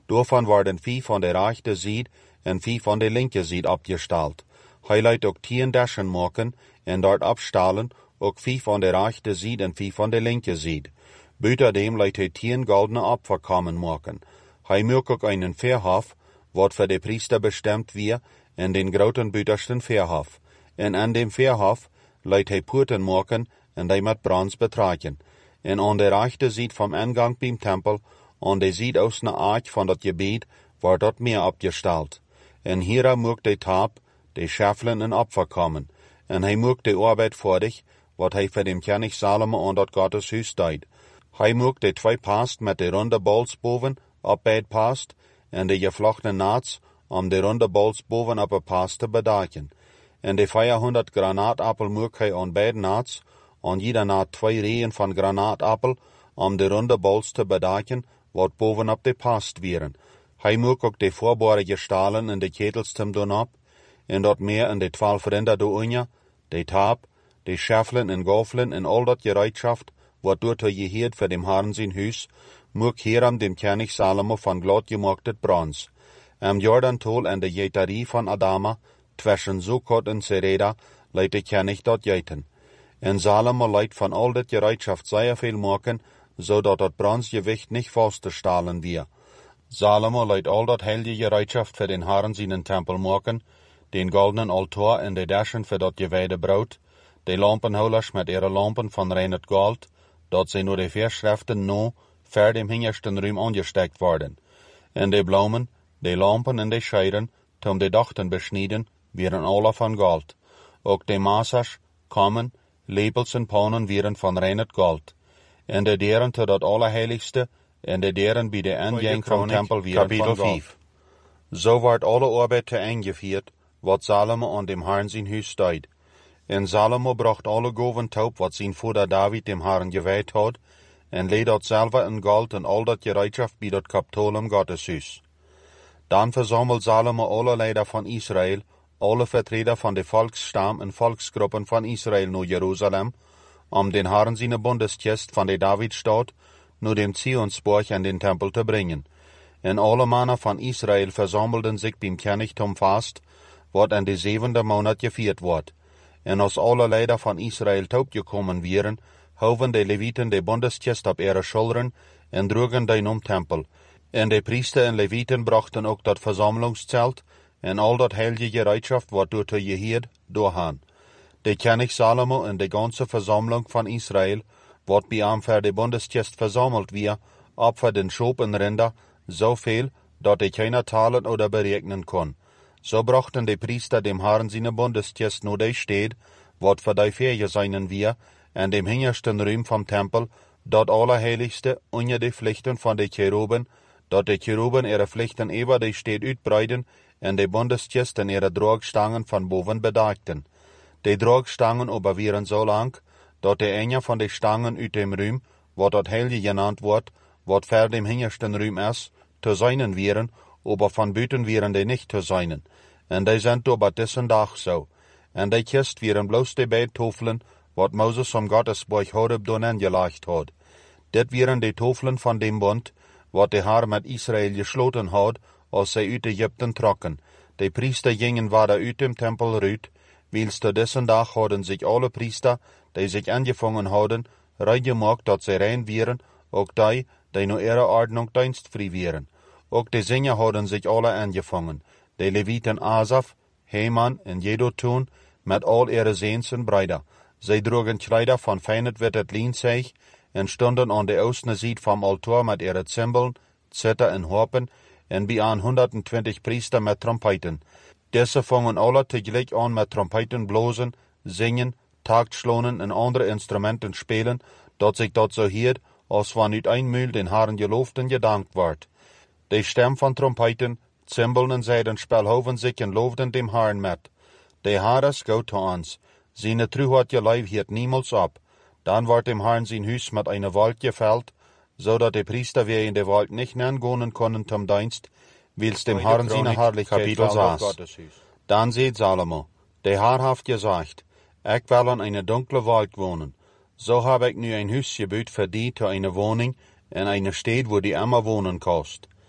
Davon worden 5 von der rechten Seite und 5 von der linken Seite abgestellt. Leidt ook 10 Daschen maken en dort abstalen, ook 5 von der rechten Seite und 5 von der linken Seite. Buiterdem leidt 10 goldene Opferkammen maken. Maakt ook einen Verhof, wat für de Priester bestemmt wie, in den groten buitersten Verhof. En an dem Verhof leidt Poorten maken en die met brons betraken. En aan de rechte Seite vom Eingang beim Tempel, aan de Seite aus na Arch van dat Gebet, wordt dat meer abgesteld. En hiera mocht de Tab, de Schäflen en Opfer kommen. En hij mocht de Arbeit fertig, wat hij voor dem König Salomo aan dat Gotteshuis deed. Hij mocht de 2 Past met de runde Bols boven op beid Past, en de gevlochtene naats om de runde Bols boven op een Past te bedaken. En de 400 Granaatappel mocht hij aan beide naats, aan jeder naad 2 reeën van granaatappel, om de runde Bols te bedaken, wat boven op de Past wieren. Hij mocht ook de voorborige stalen en de ketels tem doen op, en dat meer en de 12 rinder doonja, de Tab, de Schäflen en Gauflen en al dat gereitschaft, wat door te geheerd voor dem Herrn zijn huis, mocht Hiram dem König Salomo van glad gemaaktet brons. Am Jordantol en de jeterie van Adama, zwischen Sukkot en Sereda, leidt de König dat jeten. En Salomo leidt van al dat gereitschaft sehr veel maken, zodat dat bronsgewicht nicht vast te stalen wir. Salomo leidt al dat heilige gereitschaft voor den Herrn zijn tempel maken, den goldenen altaar en de daschen voor dat gewijde brood, de lampenhouders met ihre lampen van reinet gold, dat zij door de verschriften no ver dem hingersten ruim angesteckt worden. En de bloemen, de lampen en de scheiren, tom de dachten besneden, waren alle van gold. Ook de maasers, kammen, lepels en pannen waren van reinet gold. En de deren tot dat allerheiligste, en de deren bij de ingang van tempel waren van gold. Zo werd alle arbeid te eingevierd, wat Salomo aan dem Herrn zijn huis deed. En Salomo bracht alle goven taub, wat zijn vader David dem Herrn gewijd had, en leed dat zelve in gold en al dat gereitschaft bij dat Kapitolum Gotteshuis. Dan verzamelt Salomo alle leider van Israël, alle vertreter van de volksstam en volksgroepen van Israël naar Jeruzalem, om den Herrn zijn bundeskist van de Davidstad naar dem Zionsborg en den Tempel te brengen. En alle mannen van Israël versammelden zich beim Königtum vast, wat in de 7e maand gevierd wordt. En als alle leider van Israël taub gekommen waren, houden de Levieten de bundeskist op ihre schulteren en droegen den Tempel. En de priester en Levieten brachten ook dat versammlungszelt en al dat heilige gereitschaft wat door te geheerd doorgaan. De König Salomo en de ganze Versammlung van Israël, wat bij hem voor de bundeskist versammelt weer, op voor den Schop en Rinder, zoveel, dat de keiner talen oder berekenen kon. So brachten de priester dem Herrn seine bundeskist naar de stad, wat voor die Ferien seinen wir, en dem hingersten ruim vom Tempel, dat allerheiligste, onder de Pflichten van de Cheruben, dat de Cheruben ihre Pflichten über de stad uitbreiden, en de bundeskist en ihre Dragstangen van boven bedaakten. De Dragstangen aber waren so lang, dat de ene van de Stangen uit dem ruim, wat dat heilige genannt wordt, wat ver dem hingersten ruim is, te seinen wären, aber von buiten wären die nicht te seinen. En die sind aber diesen Dag so. En die kist wären bloß die beid Tofelen, wat Moses vom Gottesburg Horeb doen angelegt had. Dit wären die Tofelen van dem Bund, wat de Herr met Israël gesloten had, als zij uit Egypten trokken. De priester gingen weiter uit dem Tempel ruit, wils zu diesen Dag hadden sich alle priester, die sich angefangen hadden, reingemaakt dat zij rein wären, ook die nur ihre Ordnung dienstfrei wären. Ook de Sänger hadden sich alle angefangen, de Leviten Asaf, Heman en Jedutun, met al ihre Seens en Brüder. Zij droegen Kleider van feinet wittet Lienzeug en stonden aan de oostene Seite vom Altar met ihre Zimbeln, Zither en Harpen en bij aan 120 priester met trompeten. Deze vangen alle tegelijk aan met trompeten blozen, zingen, taktschlonen en andere instrumenten spelen, dat zich dat zo heert, als van uit een muil den Herrn geloofd en gedankt wordt. De stem van trompeten, Zimbeln en Zeidenspel hoven zich en loofden dem Herrn met. De Herr is goed te ons. Seine Trüheit geleif hiert niemals ab. Dann wordt dem Herrn sein Huis met eine Wolk gefällt, so dat de priester weer in de Wolk nicht neergonen konnen zum Dienst, wils dem Herrn seine Herrlichkeit saß. Dann seht Salomo, der Herr haft gesagt, ich will in eine dunkle Wolk wohnen. So habe ich nu ein Huis gebaut für die zu eine Wohnung in eine Stadt, wo die immer wohnen kost.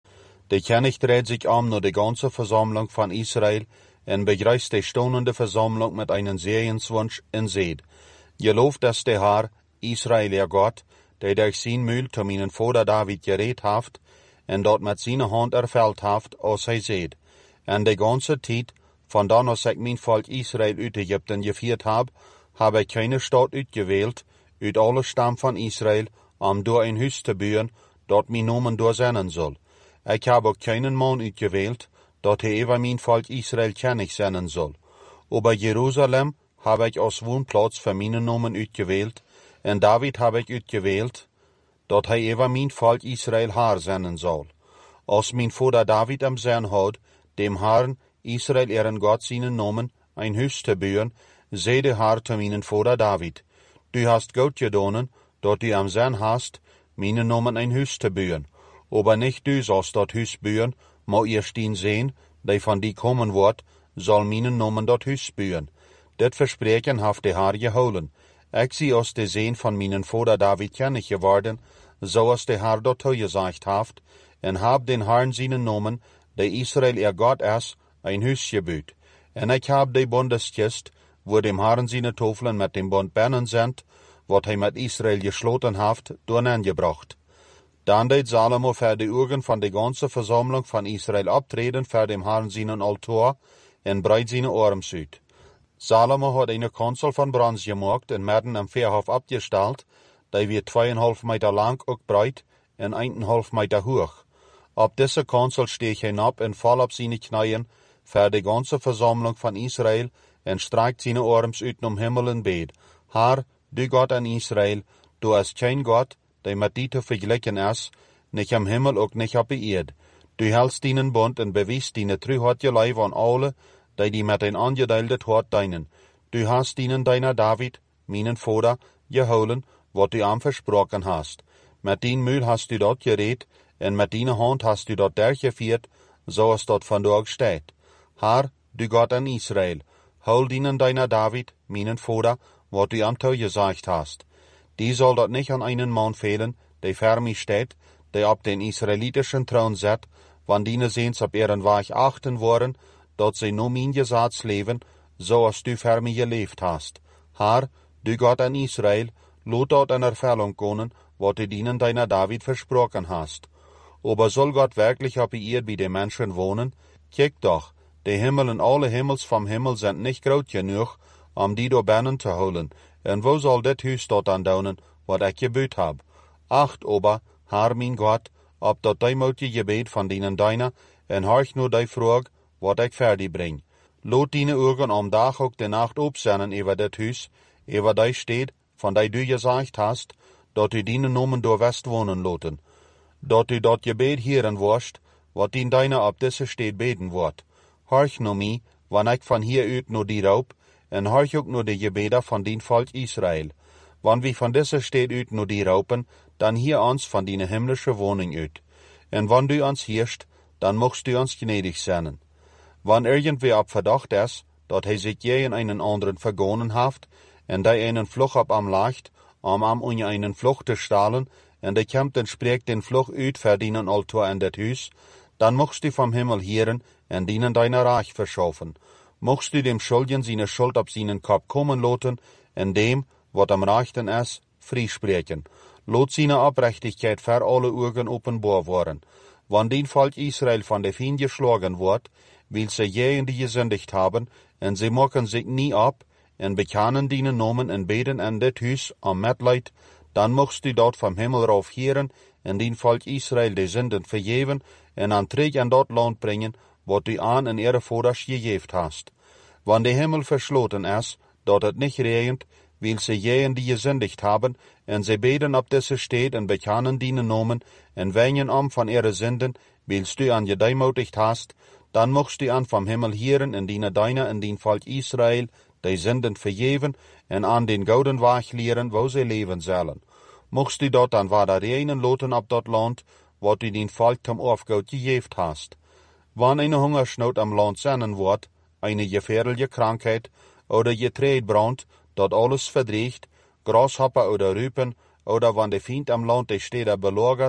De König dreht sich nur die ganze Versammlung von Israel und begrüßt die stonende Versammlung mit einem Segenswunsch und sagt, gelooft dass der Herr, Israel ihr Gott, der durch sein Mühl zu meinen Vater David geredet haft, und dort mit seiner Hand erfüllt haft, als er sagt. Und die ganze Zeit, von dann als ich mein Volk Israel uit Ägypten geführt habe ich keine Stadt uitgewählt, uit alle Stamm von Israel, door ein Haus zu bauen, dort mein Namen durchsennen soll. Ich habe auch keinen Mann uitgewählt, dort er über mein Volk Israel König sein soll. Aber Jerusalem habe ich als Wohnplatz für meinen Namen uitgewählt, und David habe ich uitgewählt, dort er über mein Volk Israel Herr sein soll. Als mein Vater David am Sein hat, dem Herrn Israel ihren Gott seinen Namen ein Haus zu bauen, sei der Herr zu meinen Vater David. Du hast gut getan, dort du am Sein hast, meinen Namen ein Haus zu bauen. Aber nicht du sollst dort Haus bauen, ma ihr stehen sehen, der von die kommen wird, soll meinen Namen dort Haus bauen. Das Versprechen haft der Herr geholen. Ich sie aus der Sehn von meinen Vater David kennig geworden, so als der Herr dort gesagt haft, und hab den Herrn seinen Namen, der Israel ihr Gott ist, ein Haus gebaut. Und ich hab die Bundeskist, wo dem Herrn seine Tafeln mit dem Bund Bernen sind, wat hij mit Israel geschloten haft, durcheingebracht. Dann deed Salomo für die Augen von der ganzen Versammlung von Israel abtreten für dem Herrn seinen Altar und breit seine Arms uit. Salomo hat eine Kanzel von Bronze gemacht und mitten am Verhof abgestellt, die wird 2,5 Meter lang und breit und 1,5 Meter hoch. Ab dieser Kanzel steht hinab und fall auf seine Knien für die ganze Versammlung von Israel und streckt seine Arms uit um Himmel und bet. Herr, du Gott an Israel, du hast kein Gott, der mit dir zu vergleichen ist, nicht am Himmel und nicht auf der Erde. Du hältst deinen Bund und bewiest deine Treuheit Leib an alle, die mit ein angedeiltet hat deinen. Du hast ihnen deiner David, meinen Vater, geholen, was du ihm versprochen hast. Mit dein Mühl hast du dort geredet, und mit deiner Hand hast du dort durchgeführt, so es dort von dort steht. Herr, du Gott an Israel, hol ihnen deiner David, meinen Vater, was du am Tau gesagt hast. Die soll dort nicht an einen Mann fehlen, der für mich steht, der ab den israelitischen Thron sitzt, wann die sehens ab ihren Weg achten wollen, dort sie nur mein Gesetz leben, so als du für mich gelebt hast. Herr, du Gott an Israel, lot dort in Erfüllung kommen, was du ihnen deiner David versprochen hast. Aber soll Gott wirklich auf die Erde bei den Menschen wohnen? Kick doch, die Himmel und alle Himmels vom Himmel sind nicht groß genug, die do binnen zu holen. Und wo soll das Haus dort andaunen, wat ich gebaut hab? Acht aber, Herr mein Gott, ob dort dein motige Gebet von denen deiner, und horch nur die Frage, wat ich fertig bring. Lot deine Augen am Tag auch die Nacht obsennen über das Haus, über die steht, von der du gesagt hast, dort du deinen Namen do West wohnen loten. Dort du dort Gebet hören wirst, wat din deiner ab diese steht beten wird. Horch nur mi, wann ich von hier uit nur die raub, und horch auch nur die Gebete von din Volk Israel. Wann wir von dieser steht uit nur die raupen, dann hier uns von deine himmlische Wohnung uit. Und wann du uns hirst, dann mochst du uns gnädig sein. Wann irgendwer ab Verdacht ist, dort he sich je in einen anderen vergonnen haft, und der einen Fluch ab am Leicht, am unter einen Fluch zu stahlen, und der kämmt und spricht den Fluch uit für deinen Altar in das Haus, dann mochst du vom Himmel hören und ihnen deiner Reich verschaffen. Mochst du dem Schuldigen seine Schuld ab seinen Kopf kommen loten, und dem, wat am Rechten ist, freisprechen. Lot seine Abrechtigkeit für alle Augen offenbar worden. Wann den Volk Israel von der Feind geschlagen wird, will sie je in die gesündigt haben, und sie machen sich nie ab, und bekennen deinen Namen und beten an das Haus am Mitleid, dann mochst du dort vom Himmel rauf hören, und den Volk Israel die Sünden vergeben, und an Träg an dort Land bringen, wat du an in ihre Vaters gegeben hast. Wann der Himmel verschloten ist, dort es nicht regnet, will sie je in die gesündigt haben, und sie beten ab diese steht und bekennen deinen Namen, und wengen von ihre Sünden, willst du an gedeimutigt hast, dann mochst du an vom Himmel hören, und diene deiner in den Volk Israel, die Sünden vergeben, und an den gouden Weg lehren, wo sie leben sollen. Mochst du dort dann weiter reinen loten ab dort Land, wo du den Volk zum Aufgaut gegeben hast. Wann eine Hungersnot am Land sein wird, eine gefährliche Krankheit oder Getreidebrand, dort alles verdriecht, Grashopper oder Rüpen, oder wann der Feind am Land die Städte belagert,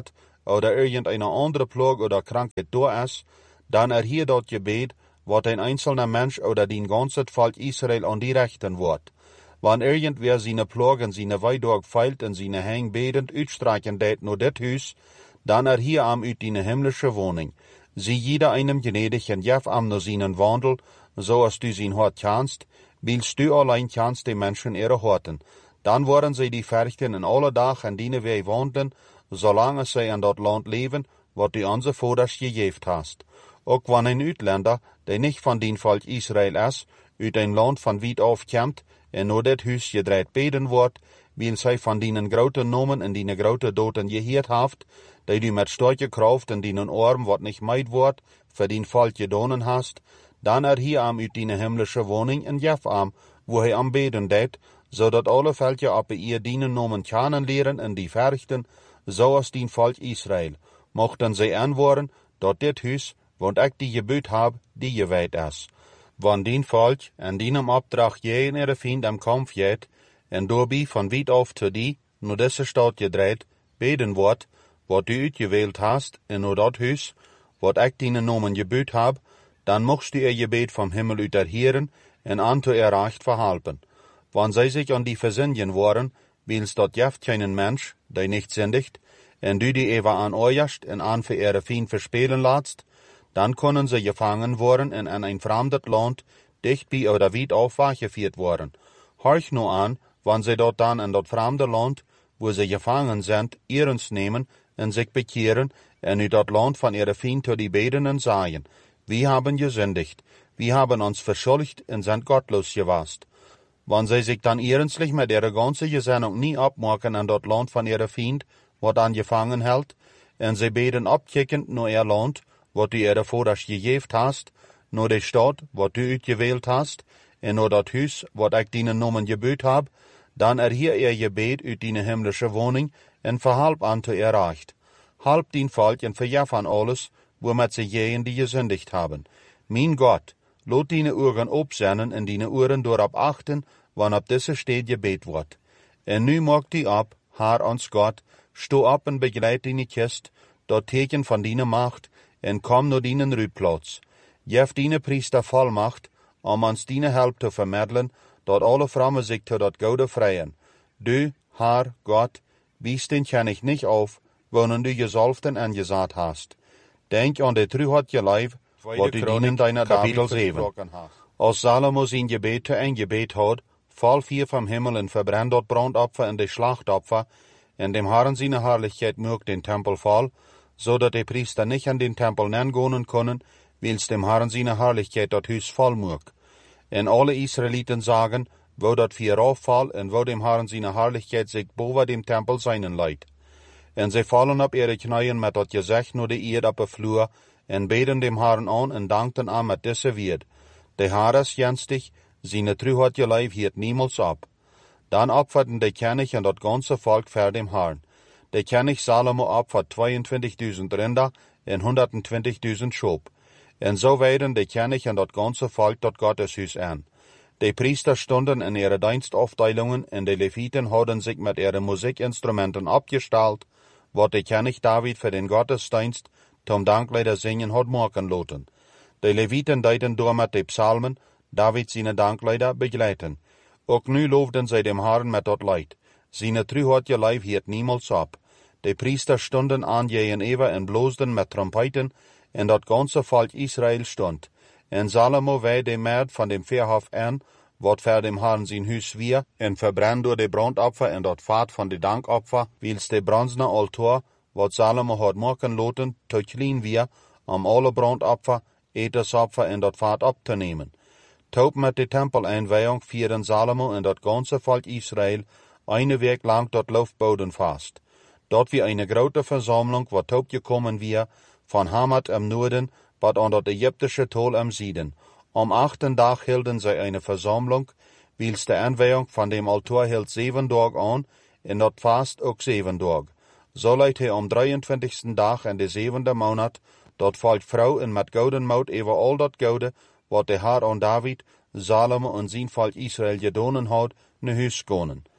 oder irgendeine andere Plage oder Krankheit da ist, dann hier dort Gebet, wat ein einzelner Mensch oder den ganzen Volk Israel an die Rechten wird. Wann irgendwer seine Plagen, seine Weidorg feilt und seine Hang betend uitstreichen deit nur det Hus, dann hier am ut die himmlische Wohnung. Sie jeder einem gnädig und jef am nur seinen Wandel, so als du sein Hort kannst, willst du allein kannst die Menschen ihre Horten. Dann worden sie die Ferchten in alle Dach an denen wir wandeln, solange sie an dort Land leben, wat du unser Vaters gegeben hast. Auch wenn ein Utländer, der nicht von den Volk Israel ist, uit ein Land von weit auf kommt, en nur det Hus gedreht beten wordt, weil sie von denen grote Nomen en denen grote Doten geheerd haft, die du mit starke Kraft en denen Arm wat nicht meid wordt, für den Volk gedonen hast, dann hier am uit die himmlische Wohnung in Jefam, wo am beten deed, zodat alle Völker ab ihr dienen Nomen kennenlernen en die verrichten, so als den Volk Israel, mochten sie antworten, dat dit Hus, want ik die gebüt hab, die geweiht is. Wann den Volk en dienem Opdracht je in ihre Fiend am Kampf jet, en doorbi van weit auf zu die, nur diese Stadt gedreht, beten wordt, wat du uitgewählt hast, en nur dat Hus, wat ik dienen Nomen gebüt hab, dann mochst du ihr Gebet vom Himmel uterhieren en anto ihr Recht verhalten. Wann sie sich an die Versinnien waren, willst dort jeft keinen Mensch, der nicht sündigt, en du die Eva an euerst en an für ihre Fiend verspielen latst, dann können sie gefangen worden en an ein fremdes Land, dicht bei oder weit auf weggeführt worden. Horch nur an, wann sie dort dann in dort fremde Land, wo sie gefangen sind, ihrens nehmen en sich bekehren, en in dort Land von ihre Fiend zu die Betenden sagen, wir haben gesündigt, wir haben uns verschuldigt en sind gottlos gewast. Wann sie sich dann ehrenslich mit ihrer ganzen Gesinnung nie abmachen an dort Land von ihrer Fiend, wat an gefangen hält, en sie beten abkickend nur ihr Land, wat du ihre Vaters gegeben hast, nur die Stadt, wat du uitgewählt hast, en nur dat Hus, wat ich dienen Nomen gebüt hab, dann hier ihr Gebet uit die himmlische Wohnung en verhalb anto ihr Recht. Halb den Volk en verjaf an alles, womit sie jehen die gesündigt haben. Mein Gott, lot deine Ohren opsennen en deine Ohren dorab achten, wann ab diese steht gebet wird. En nu mag die ab, Herr ons Gott, sto ab en begleit deine Kist, dort Teken von deine Macht, en komm nur dienen Rüdplatz. Jef deine Priester Vollmacht, ons deine Help te vermitteln, dat alle Frauen sich zu dat Gode freien. Du, Herr, Gott, wies den kenn ich nicht auf, wonen du gesalften angesagt hast. Denk an de truhatje Leib, wat du dienen deiner Kapitel 7. Als Salomo sein Gebet zu eingebet hat, fall 4 vom Himmel en verbrennt dort Brandopfer en de Schlachtopfer, en dem Herrn seine Herrlichkeit mögt den Tempel fall, so dat die Priester nicht an den Tempel nangehen können, wils dem Herrn seine Herrlichkeit dat Hus voll mögt. En alle Israeliten sagen, wo dat 4 auffall en wo dem Herrn seine Herrlichkeit sich boven dem Tempel seinen leid. En sie fallen ab ihre Knien mit dat Gesicht nur die Erde ab der Flur, en beten dem Herrn an en dankten an mit diese Wied. Der Herr ist jenstig, seine Trühatje Leib hielt niemals ab. Dann opferten der König und das ganze Volk vor dem Herrn. Der König Salomo opfert 22.000 Rinder en 120.000 Schob. En so weiden der König und das ganze Volk dort Gotteshus an. Die Priester stunden in ihre Dienstaufteilungen und die Leviten hadden sich mit ihren Musikinstrumenten abgestellt, wat der König David für den Gottesdienst zum Danklieder singen hat machen lassen. Die Leviten deuten door mit den Psalmen, David seine Danklieder begleiten. Auch nu loofden sie dem Herrn mit dat Leid. Seine Trühatje Leib hielt niemals ab. Die Priester stunden an jehen Eva en bloosden mit Trompeten, en dat ganze Volk Israel stund. En Salomo wei de Mäd van dem Veerhof an, wat ver dem Herrn sein Hus wir, en verbrennt door de Brandopfer en dat Vaat van de Dankopfer, wils de bronzene Altar, wat Salomo had maken laten, te klein wir, alle Brandopfer, Etersopfer en dat Vaat op te nemen. Taub met de Tempeleinweihung vieren Salomo en dat ganze Volk Israel eine Week lang dat Laufboden vast. Dort wie eine grote Versammlung, wat taub gekommen wir, von Hamat im Norden, wat an dat ägyptische Tol am Süden. Am 8. Tag hielden sie eine Versammlung, wils de Anweihung von dem Altar hielt 7 Tage an, en dat Fast auch 7 Tage. So leidt hij am 23. Tag in de 7. Monat, dat Volk Frau en met gouden mout over al dat gouden, wat de Herr an David, Salomo en zijn Volk Israel gedonen had, ne huis konen.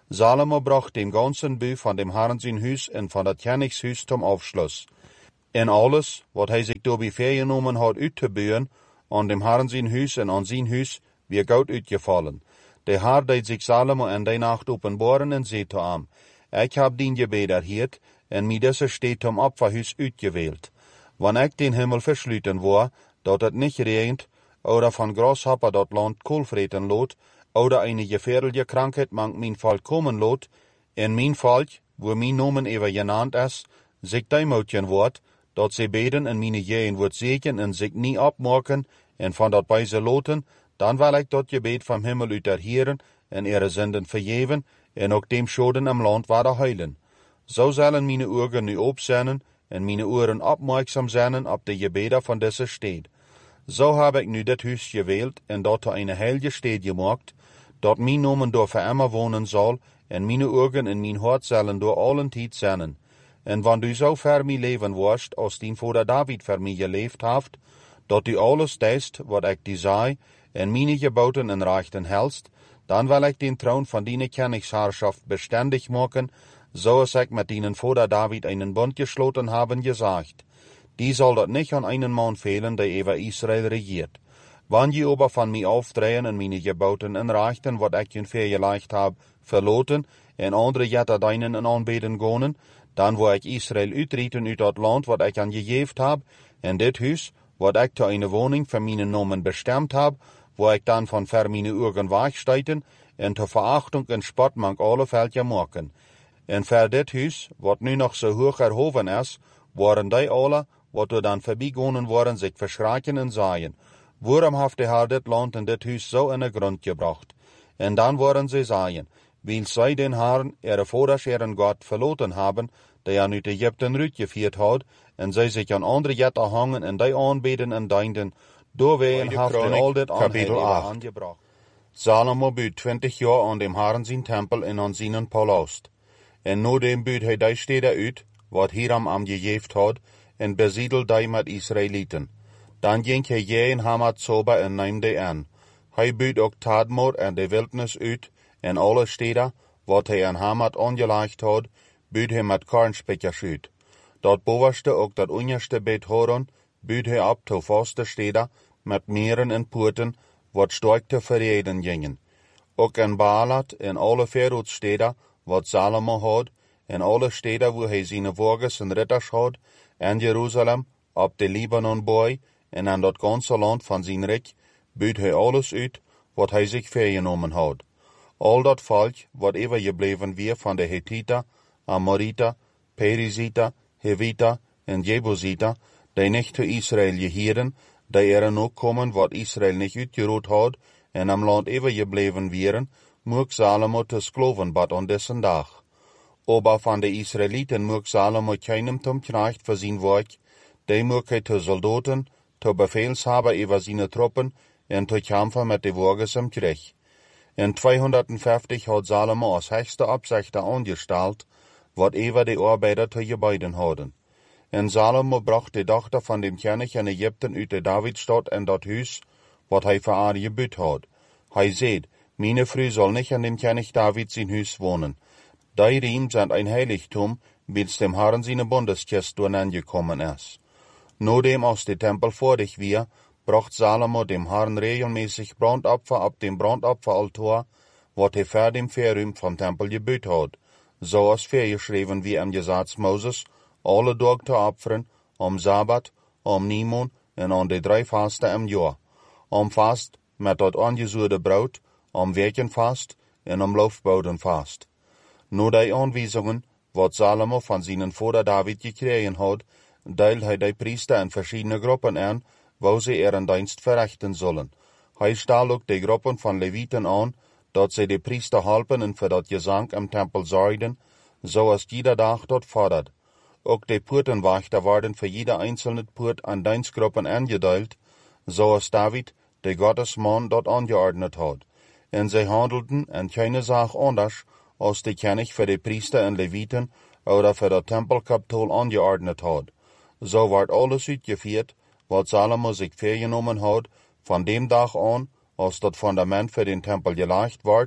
Salomo bracht dem ganzen Bü von dem Herrn sein Hus en von dat Königshus zum Aufschluss. En alles, wat hij zich door beviergenomen had uit te bouwen, aan dem Herrn zijn Hus en aan zijn Hus, weer goud uitgevallen. De Herr deed zich Salomo en die Nacht openbaren en zei te hem, ik heb dien gebed erhiert, en mij deze steed zum Opferhus uitgewählt. Wanneer ik den Himmel versluiten wou, dat het niet regent, oder van Grashopper dat Land kool vreten lot, oder eine gefährliche Krankheit mank mijn volk komen lot, en mijn volk, wo mijn nomen even genannt is, zich duimoutjen wordt, dat ze beden en mijn jeën wordt zegen en zich niet opmaken, en van dat bij ze loten, dan wil ik dat gebed vom Himmel uit erheren, en ihre Sünden vergeven, en ook dem Schoden im Land werden heilen. So zullen meine Augen nu opzenden, en meine Ohren opmerksam zijn op de gebeden van deze stad. So habe ik nu dit huis gewählt, en dat eine heilige Stadt gemacht, dat mijn nomen door voor immer wonen zal, en meine Augen en mijn hart zullen door allen tijd zijn. En wann du so ver mij leven warst, als dien Vater David voor mij geleefd heeft, dat du alles deist, wat ik die zei, en meine geboten en rechten helst, dan wil ik den Thron van die Königsherrschaft beständig maken, zoals ik met dienen Vater David einen Bund geschloten haben gesagt. Die soll dat nicht an einen Mann fehlen, der über Israel regiert. Wann je aber von mir aufdrehen en meine geboten en rechten, wat ik je vergeleicht hab, verloten, en andere jetter deinen en aanbeden gonen, dan wo ik Israel uitrieten uit dat land, wat ik aan gegeven hab, en dit huis, wat ik te eine woning voor mijn nomen bestemd hab, wo ik dan van ver meine Augen wegsteiten, en ter Verachtung en Spott mank alle Veltje maken. En ver dit huis, wat nu nog zo hoog erhoven is, waren die alle, wat er dan voorbijgonen worden, zich verschrikken en zeien, waarom heeft de Herr dit land en dit huis zo in de grond gebracht? En dan worden ze zeien, weil zij den Herrn, ihre Vaters, ihren Gott, verloten haben, der uit Egypten uitgeführt had, en zij zich aan andere jetten hangen en die aanbeden en dienden, doorwegen heeft hij al dit aangebracht. Salomo buut 20 jaar aan dem Herrn zijn tempel en aan zijn palast. En no dem buut hij die steden uit, wat Hiram am gegeven had, en besiedelt die met Israëlieten. Dan ging hij jeen Hamat Zoba en neemde aan. Hij buut ook Tadmor en de wildnis uit, en alle steden, wat hij aan Hamat aangelegd had, buut hij met kornspikkers uit. Dat bovenste ook dat onderste Beit Horon, buut hij op tot vaste steden, met meren en poorten, wat sterk te verreden gingen. Ook in Baalat en alle verootsteden, wat Salomo had, en alle steden wo hij zijn wagens en ritters had, en Jeruzalem, op de Libanonboy, en aan dat ganze land van zijn rijk, buut hij alles uit, wat hij zich vergenomen had. Al dat volk, wat overgebleven weer van de Hethiter, Amoriter, Periziter, Heviter en Jebusiter, die niet te Israël gehieren, die er ook komen wat Israël niet uitgeroet had, en am land overgebleven wieren, mocht Salomo te skloven bad aan dessen dag. Aber van de Israëlieten mocht Salomo keinem zum Knecht voor zijn werk, die mocht hij te soldaten, te befehlshaber over zijn troppen, en te kämpfer met de wagens im Krieg. In 250 had Salomo als höchste Absichter angestalt, wat over de Arbeiter te gebeuren hadden. En Salomo bracht de dochter van dem König in Egypten uit de Davidstad en dat huis, wat hij voor haar gebuut had. Hij zei, meine Frau soll nicht an dem König David sein Huis wohnen. Die Riem sind ein Heiligtum, bis dem Herrn seine Bundeskist durchangekommen ist. Nachdem aus dem Tempel fertig war, bracht Salomo dem Herrn regelmäßig Brandopfer ab dem Brandopferaltar, wat er vor dem Verräum vom Tempel gebuut hat, so als vorgeschrieben wie im Gesetz Moses, alle Tage te opferen, am Sabbat, am Nimon en aan de 3 Fasten im Jahr. Am Fast met dat aangezuurde brood, am Wekenfast en am Laufboudenfast. Nur die Anweisungen, wat Salomo van zijn Vater David gekregen had, deelt hij de Priester in verschiedene Gruppen aan, wo sie ihren Dienst verrichten sollen. Hij stelt ook de Gruppen van Leviten aan, dat sie de Priester helpen en voor dat Gesang im Tempel zorgden, zoals jeder dag dat fordert. Ook de Poortenwachter worden voor jede einzelne Poort aan Dienstgruppen aangedeeld, zoals David, de Gottesmann, dat angeordnet had. En zij handelten en keine Sache anders, als de König für de Priester en Leviten oder für dat Tempelkapitol angeordnet had. So wordt alles uitgeführt, wat Salomo sich vergenommen had, von dem Tag an, als dat Fundament für den Tempel gelegt wordt,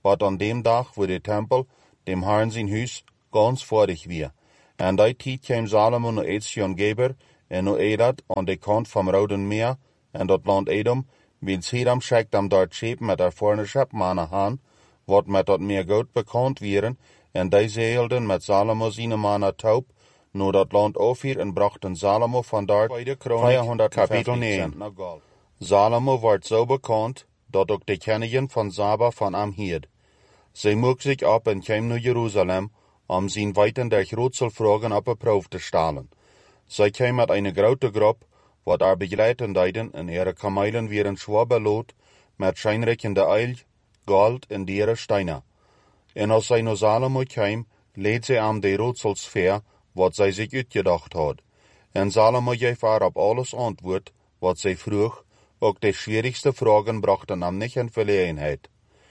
wat an dem Tag, wo der Tempel, dem Herrn sein Hus, ganz fertig wir. En die tijd kwam Salomo naar Etzion Geber, en naar Edad, aan de kant van Roden Meer, en dat land Edom, wils Hiram schickt am dort schepen met haar vorne schepmannen aan, wat met dat meer goed bekend wieren, en die zeilden met Salomo zijn mannen taub, naar dat land Ophir en brachten Salomo van dort 200 kapitel 9. Salomo wordt zo bekend, dat ook de Königin van Saba van hem hield. Zij moeg zich op en kwam naar Jeruzalem, zijn weiten der Grutselfragen op de proef te stellen. Zij kwam met een grote groep, wat haar begeleiden deiden, en ihre kamelen werden schwer beloot, met schijnrijkende eil, gold en dieren steinen. En als zij naar Salomo kwam, leed zij aan de Rutselsfeer, wat zij zich uitgedacht had. En Salomo gaf haar op alles antwoord, wat zij vroeg, ook de schwierigste vragen brachten hem niet in verlegenheid.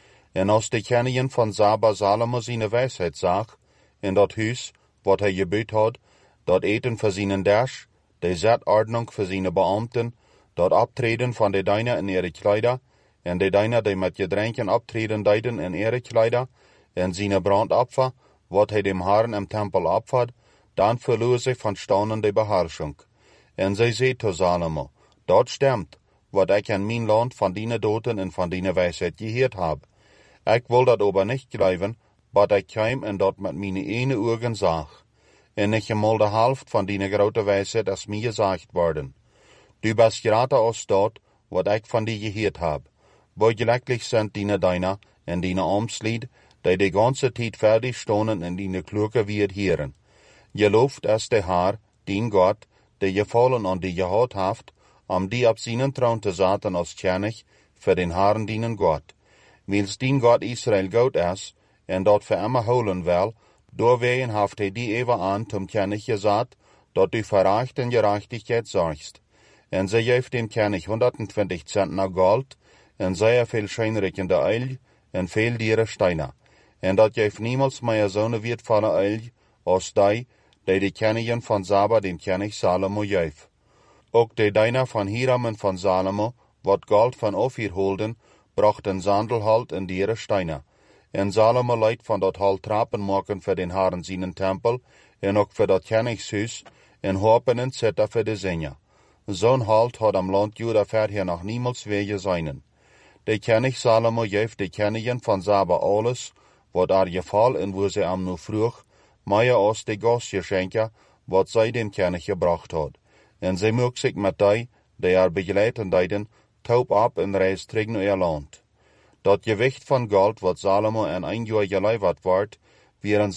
En als de Königin van Saba Salomo zijn wijsheid zag, in dat huis, wat hij gebeut had, dat eten voor zijn dash, de zetordnung voor zijn beambten, dat optreden van de Diener in ihre Kleider, en de Diener die met gedränken optreden deiden in ihre Kleider, en zijn brandopfer, wat hij dem Herrn im Tempel opfert, dan verloor zij van staunen de beherrschung. En zij zei tot Salomo, dat stimmt, wat ik in mijn land van die doten en van die wijsheid gehoord heb. Ik wil dat aber nicht geloven, wat ik kwam en dat met mijn ene ogen zag. En nicht einmal de helft van die grote wijsheid is mij gezegd worden. Du bist gerade als dat, wat ik van die gehoord heb. Beugelijk sind die Diener en die Amtslied, die de ganze tijd fertig stonden en die kloeke wird hören. Geloofd is de Herr, dien Gott, der gefallen an die gehad haft, die op seinen Thron te zaten als König, für den Herrn dienen Gott. Wils dien Gott Israel goed is, en dat voor immer holen wil, doorwegen haft hij die even aan zum König gezet, dat du voor recht en gerechtigheid zorgst. En zij geeft dem König 120 Zentner Gold, en sehr viel scheinrijkende Eil, en veel dieren steiner. En dat geeft niemals meer zo'n wertvolle Eil, als die de Königin van Saba dem König Salomo geeft. Ook de Diener van Hiram en van Salomo, wat Gold van Ophir holden, brachten Sandelhalt en dieren steiner. En Salomo leidt van dat halt trappen maken voor den Herrn zijn tempel, en ook voor dat Königshuis, en hopen en zetten voor de Sänger. Zo'n halt had am land Juda verder nog niemals wege zijn. De König Salomo geeft de Königin van Saba alles, wat haar geval en wo ze am nu vroeg, meer als de gastgeschenken, wat zij dem König gebracht had. En zij mocht zich met die haar begeleiden deiden, taub op en reis terug naar ihr land. Dat gewicht van gold, wat Salomo in een jaar geleverd wordt, waren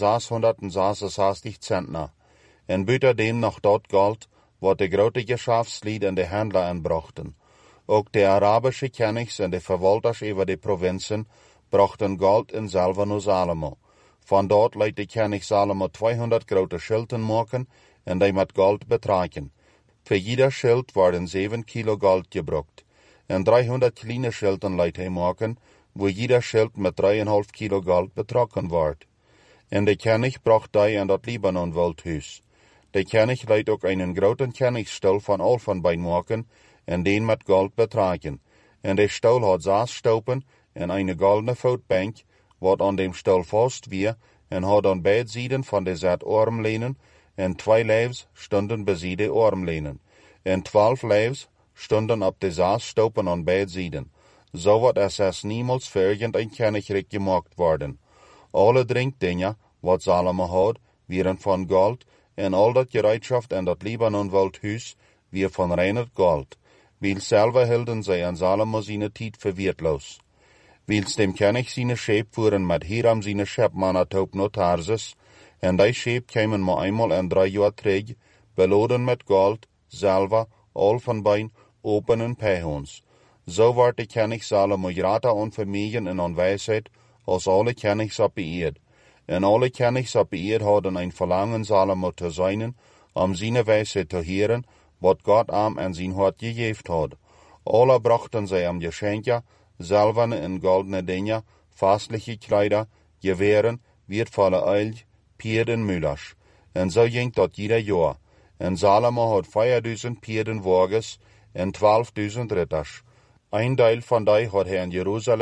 666 Zentner. En buiten dem nog dat gold, wat de grote geschäftslied en de handler inbrachten. Ook de Arabische Königs en de verwalters over de provinzen brachten gold in selber naar Salomo. Van dort liet de König Salomo 200 grote schilden maken en die met gold betraken. Für jeder Schild worden 7 Kilo Gold gebruikt. En 300 kleine Schilden liet hij maken, wo jeder Schild met 3,5 Kilo Gold betrokken wordt. En de König bracht die in dat Libanon-Waldhuis. De König liet ook einen groten Königsstuhl van Elfenbein maken en den met Gold betraken. En de stoel had 6 stopen en eine goldene voetbank, wat aan dem stoel vast wie, en had aan beide zijden van de zet armlenen, en 2 lijfs stonden bij de armlenen, en 12 lijfs stonden op de 6 stopen aan beide zijden. Zo wordt es niemals voor irgendein Königreich gemaakt worden. Alle drinkdingen, wat Salomo had, waren van gold, en al dat gereedschaft en dat Libanon-Waldhuis, weer van reiner gold. Wils selber hielden zij aan Salomo zijn tijd verweertloos. Wils dem König zijn scheep voeren met Hiram zijn schepmannen taub naar Tarsus, en die scheep kwamen maar eenmaal in 3 jaar terug, beladen met gold, zilver, Elfenbein, open en pijhoens. Zo wordt de König Salomo groter aan vermogen en aan wijsheid, als alle Königs op de eerd. En alle Königs op de eerd hadden een verlangen Salomo te zijn, zijn wijsheid te hören, wat God hem en zijn hart gegeven had. Alle brachten zij hem geschenken, zilverne en goldene dingen, fastliche Kleider, geweren, wertvolle Eil, Pieren en Müllers. En zo ging dat jeder jaar. En Salomo had 5000 Pierenwagens en 12.000 ritters. Een deel van die had hij in Jeruzalem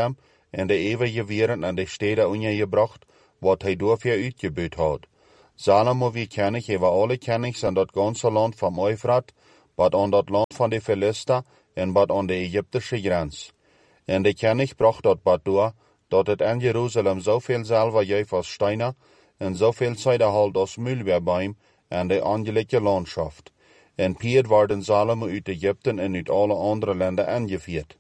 en de eeuwige wereld en de steden ondergebracht, wat hij dafür uitgebuut had. Salomo wie König über alle Königs in dat ganze Land vom Euphrat, bad an dat Land van de Philister en bad an de Ägyptische Grenz. En de König bracht dat bad door, dat het in Jerusalem zoveel selber geef als Steine en zoveel Zeiderhalt als Mühlbeerbeim en de angelegde Landschaft. En Piet werden Salomo uit Ägypten en uit alle andere Länder angeviert.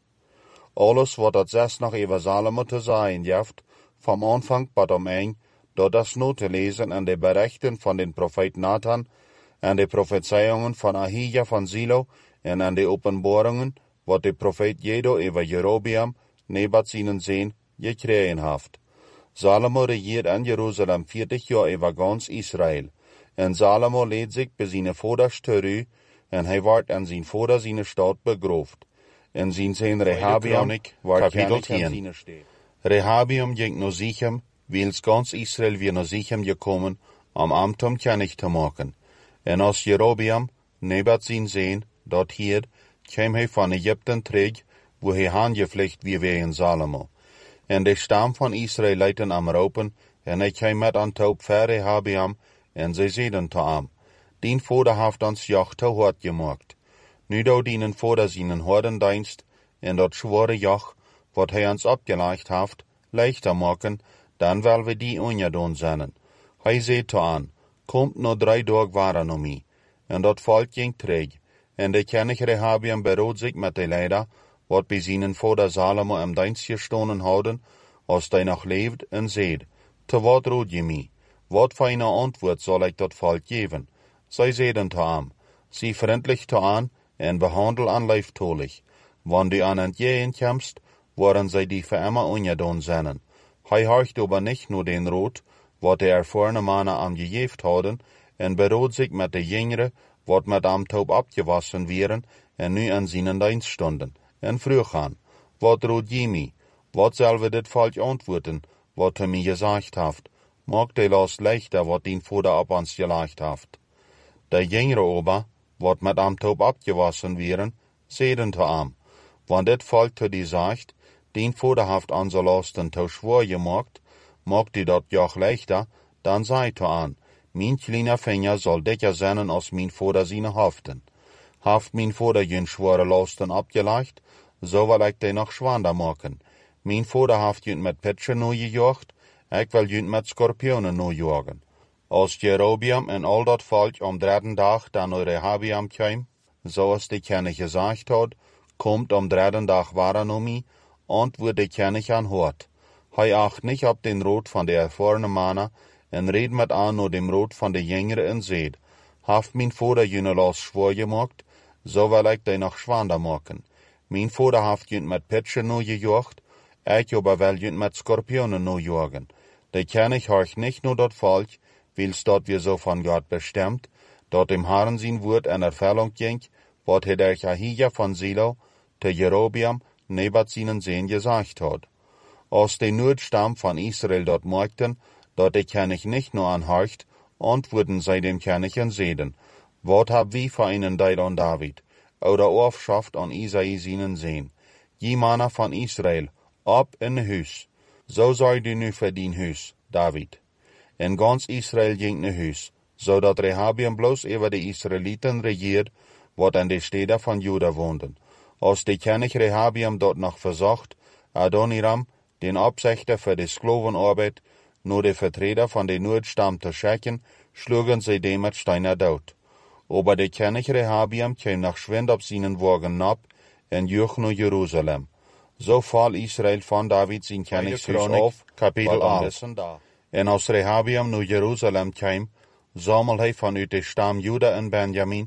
Alles wat dat zes nog über Salomo te zijn heeft, vom Anfang bad am Eng, door das nu te lezen en de berichten van den profeet Nathan en de prophezeiungen van Ahija van Silo en aan de openbaringen wat de profeet Jedo over Jerobeam, Nebat zijn zeen, gekregen heeft. Salomo regiert in Jerusalem 40 jaar over ganz Israël. En Salomo leed zich bij zijn vaders terug en hij werd in zijn vader zijn stad begroofd. En zijn Rehabiam werd koning in zijn stad. Rehabiam ging naar Sichem, wils ganz Israël weer naar Sichem gekommen, om Amtum koning te maken. En als Jerobeam, Nebat zijn zeen, dat hier, kwam hij van Egypten terug, wo hij aangevlucht wie wegen Salomo. En de stam van Israël leidden am ropen, en hij kwam met aan toop voor Rehabiam, en zij zeiden te hem, dien vader heeft ons jacht te hard gemaakt. Nu do dienen vader zijn hordendienst, en dat zware jacht, wat hij ons opgelegd heeft, leichter maken, dan wel we die ongedoen zijn. Hij zei te aan, komt nog 3 dagen waren om mij. En dat volk ging terug. En de koning Rehabiam berood zich met de leider, wat bij zijn vader Salomo im dienst gestonden houden, als hij nog leeft, en zeid, te wat rood je mij? Wat voor een antwoord zal ik dat volk geven? Zij zeiden te hem, zie vriendelijk te aan, en behandel aan lieftolig. Wanneer du aan het jeen komst, worden zij die voor immer ongedoen zijn. Hij horcht aber nicht nur den Rot, wat de ervorne mannen am gegeven hadden, en berood zich met de jongeren, wat met am taub abgewassen wären, en nu an zijn dienst stonden, en vroeg aan, wat rood je mij? Wat zal we dit volk antwoorden, wat hij mij gezegd heeft? Maak de last leichter, wat dien vader op ons gelegd heeft. De jongeren aber, wat met am taub abgewassen wären, zeiden te am, want dit volk te die zegt, dien vader heeft onze lasten te schwor gemaakt, maakt die dat joch leichter, dan zei te aan, mijn kleine vinger zal dikker zijn als mijn vader zijn haften. Heeft mijn vader jun schwere lasten opgelegd, zo wil ik die nog zwaarder maken. Mijn vader heeft jun met pitchen nu gejaagd, ik wil jun met scorpionen nu jagen. Als Jerobeam en al dat volk om 3 dag dan naar Rehabiam kwam, zoals de koning gezegd had, komt om 3 dag waren om mij, antwoord de koning aan hoort. Hij acht niet op den rood van de ervorene mannen, en reed met aan naar dem rood van de jongeren en zeid, heeft mijn vader jullie los schwor gemaakt, zo wil ik die nog zwaarder maken. Mijn vader heeft jullie met pitchen nu gejaagd, ik aber wil jullie met scorpionen nu jagen. De koning horcht niet naar dat volk, wils dat wir so van God bestemd, dat dem Herrn zijn woord in Erfüllung ging, wat hij durch Ahija van Silo, te Jerobeam, Nebat zijn zeen gezegd had. Als de Noordstam van Israël dat merkten, dat de koning niet nur anhorcht, antwoorden zij dem koning en zeiden, wat hab wie voor einen deid an David, oder Aufschaft an Isai zijn zeen. Je mannen van Israël, op in huis. Zo zou du nu voor dien huis, David. En ganz Israël ging naar huis, zodat Rehabiam bloos over de Israëlieten regiert, wat in de steden van Juda woonden. Als de koning Rehabiam dat nog verzocht, Adoniram, den opzichter voor de slavenarbeid, nur de vertreter van de Noordstam te schikken, sloegen zij dem met steiner dood. Aber de koning Rehabiam kwam nog schwind op zijn wagen op en joeg naar Jeruzalem. Zo val Israël van David zijn koningshuis af, kapitel 8. En als Rehabiam naar Jeruzalem kwam, zamel hij vanuit de stam Juda en Benjamin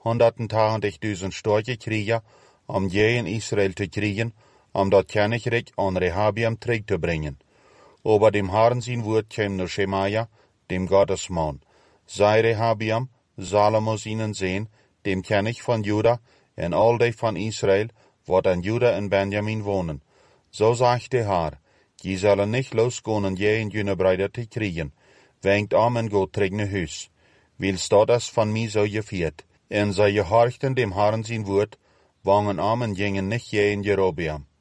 180.000 sterke krieger, om in Israël te kriegen, om dat koninkrijk aan Rehabiam terug te brengen. Aber dem Herrn zijn woord kwam naar Shemaja, dem Gottesman. Sei Rehabiam, Salomo zijn zeen, dem koning van Juda, en al die van Israël, wat in Juda en Benjamin wonen. Zo zegt de Herr, je zullen niet losgaan je en jullie bruiden te kriegen. Wenkt om en go terug naar huis. Wils dat is van mij zo gevierd. En zij gehorchten dem Herrn zijn woord, wangen om en gingen niet je en Jerobeam.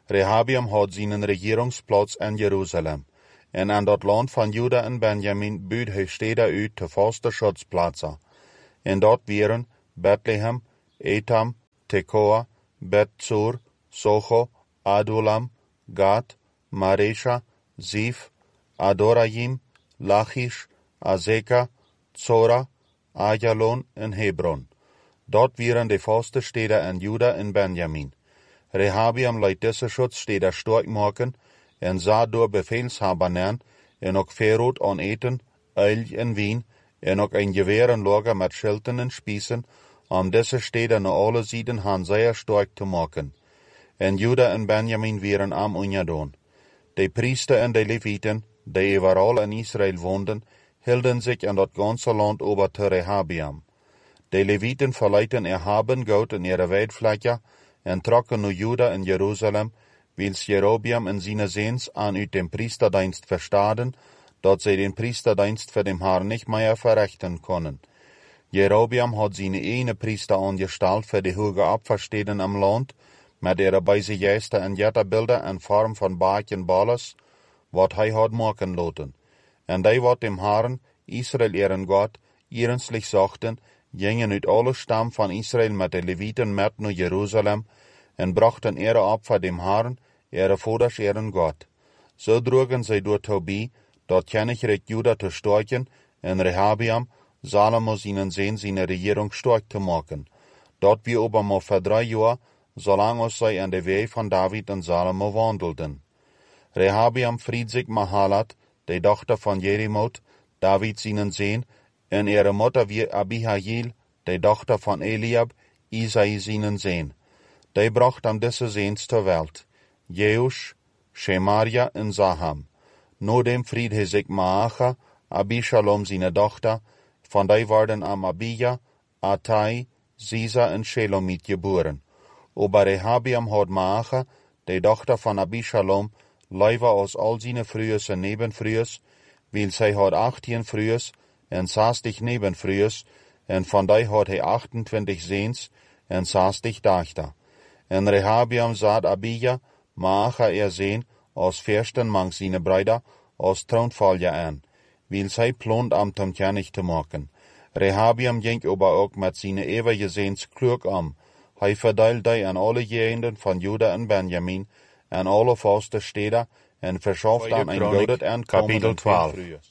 Rehabiam had zijn regeringsplaats in Jeruzalem. En aan dat land van Juda en Benjamin buit hij steden uit te vaste schutsplaatsen. En dat waren Bethlehem, Etam, Tekoa, Bet-Zur, Socho, Adulam, Gad, Maresha, Zif, Adorayim, Lachish, Azeka, Zora, Ajalon en Hebron. Dat waren de vaste steden in Juda en Benjamin. Rehabiam liet deze schutzsteden sterk maken en zat door befehlshabernern en ook verrood aan eten, uil en wien en ook een gewerenlager met schilten en spiezen om deze steden naar alle zijden han zeer sterk te maken. En Juda en Benjamin waren am ungedaan. De priester en de levieten, die overal in Israël woonden, hielden zich in dat ganze land over te Rehabiam. De levieten verleiden erhaben goud in ihre weidvlekken en trokken naar Juda en Jeruzalem, wils Jerobiam en zijn zoons aan uit dem priesterdienst verstaden, dat zij den priesterdienst voor dem Herrn nicht mehr verrichten konden. Jerobiam had zijn ene priester aangesteld voor de hoge opversteden am land, met ihre beise geister en jetterbeelden in vorm van Baak en Balas, wat hij had maken laten. En die wat dem Herrn, Israël ihren God, ernstig zochten, gingen uit alle stam van Israël met de levieten met naar Jeruzalem en brachten ihre Opfer dem Herrn, ihre Vaters ihren God. So droegen zij door Tobie, dat Königreich Juda te stärken en Rehabiam, Salomo seinen Sohn seine Regierung stark te maken. Dat wir aber mal für 3 Jahre, solange zij an de Weg van David en Salomo wandelten. Rehabiam fried sich Mahalat, de dochter van Jerimoth, David seinen Sohn, en ihre Mutter wie Abihail, de dochter van Eliab, Isai seinen Sohn. Die bracht am diese Sohns zur Welt, Jeusch, Shemaria en Saham. Nodem fried hij sich Maacha, Abishalom seine Tochter, van die worden am Abija, Atai, Sisa en Shelomit geboren. Aber Rehabiam had Maacha, de dochter van Abishalom, liever als al seine Frühes en Nebenfrühes, weil zij had 18 Frühes en 60 Nebenfrühes, en van die had hij 28 Zoons en 60 Dochter. En Rehabiam zat Abija, Maacha Zoon, als Fürsten mang seine Brüder, als Thronfolger an, weil zij plont am zum König te maken. Rehabiam ging aber ook met seine ewige Zoons klug Hij verdeelt die aan alle gegenden van Juda en Benjamin, en alle vaste steden, en verschaft dan een godet aankomen. Kapitel 12.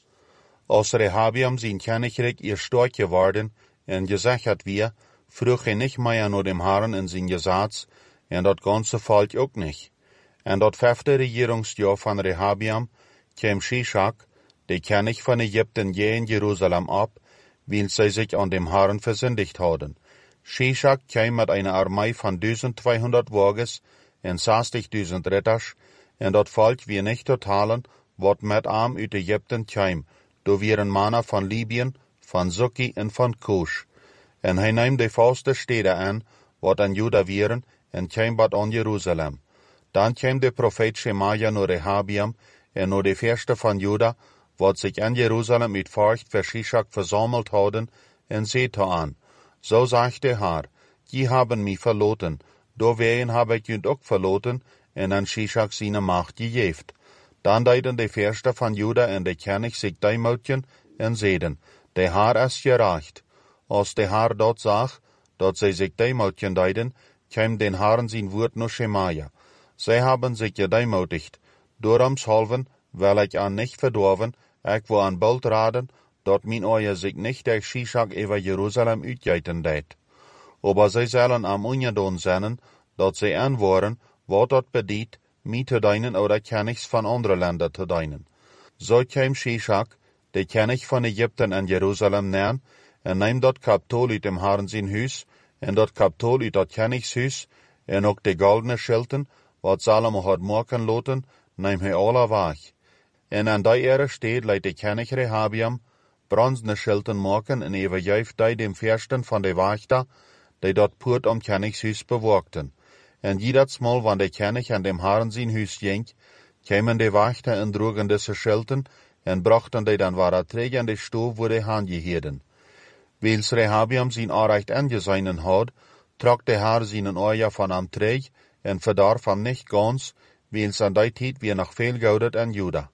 Als Rehabiam zijn Königreich ihr stark geworden, en gezegd had wir, vroeg hij nicht mehr naar dem Herrn in zijn Gesetz, en dat ganze Volk ook nicht. En dat 5e Regierungsjahr van Rehabiam kwam Shishak, de König van Ägypten, je in Jerusalem ab, weil zij sich an dem Herrn versündigt hadden. Shishak kwam met einer Armee van 1200 Wagens en 60.000 Ritters, en dat Volk wie nicht totalen, wat met arm uit Ägypten kwam, do waren Männer van Libyen, van Sukki en van Kush. En hij nam de vaste steden aan, wat aan Juda waren, en kwam bad aan Jeruzalem. Dan kwam de profeet Shemaja naar Rehabiam, en naar de Fürsten van Juda, wat zich in Jeruzalem uit Furcht voor Shishak versammelt hadden, en zeete aan. So sagt der Herr, die haben mich verloten, doorwegen habe ich jünd ook verloten, en an Shishak seine Macht gegeft. Dan deiden de Fürsten van Juda en de König sich deimutjen, en zeiden, der Herr ist gerecht. Als der Herr dort zag, dat zij sich deimutjen deiden, kwam den Herrn sein Wort naar Shemaja. Zij haben sich gedeimutigt, dooromshalven, weil ich an nicht verdorven, ich wo an bald raden, dat mijn oje zich nicht der Shishak über Jerusalem uitgeiten deed. Aber zij zullen am ungedaan zijn, dat zij aanwoorden, wat dat bediet, mij te dienen oder Königs van andere Länder te dienen. So kwam Shishak, de König van Ägypten en Jerusalem neer, en neem dat kapitol uit dem Herrn zijn huis, en dat kapitol uit dat Königshuis, en ook de goldene schilten, wat Salomo had maken laten, neem hij alle weg. En aan die ere steed leidt de König Rehabiam, bronzene schilten maken en overgeeft die dem Fürsten van de Wachter, die dat poort om Königshuis bewaakten. En jedersmal, wann de König an dem Herrn zijn huis ging, kämen de Wachter en droegen deze schilten, en brachten die dan ware träge in de stoof wo de handgeheden. Wils Rehabiam zijn aanrecht angeseinen had, trok de Herr seinen Oja van am träg, en verdarf hem nicht ganz, wils an die tijd weer nog veel goudet en Juda.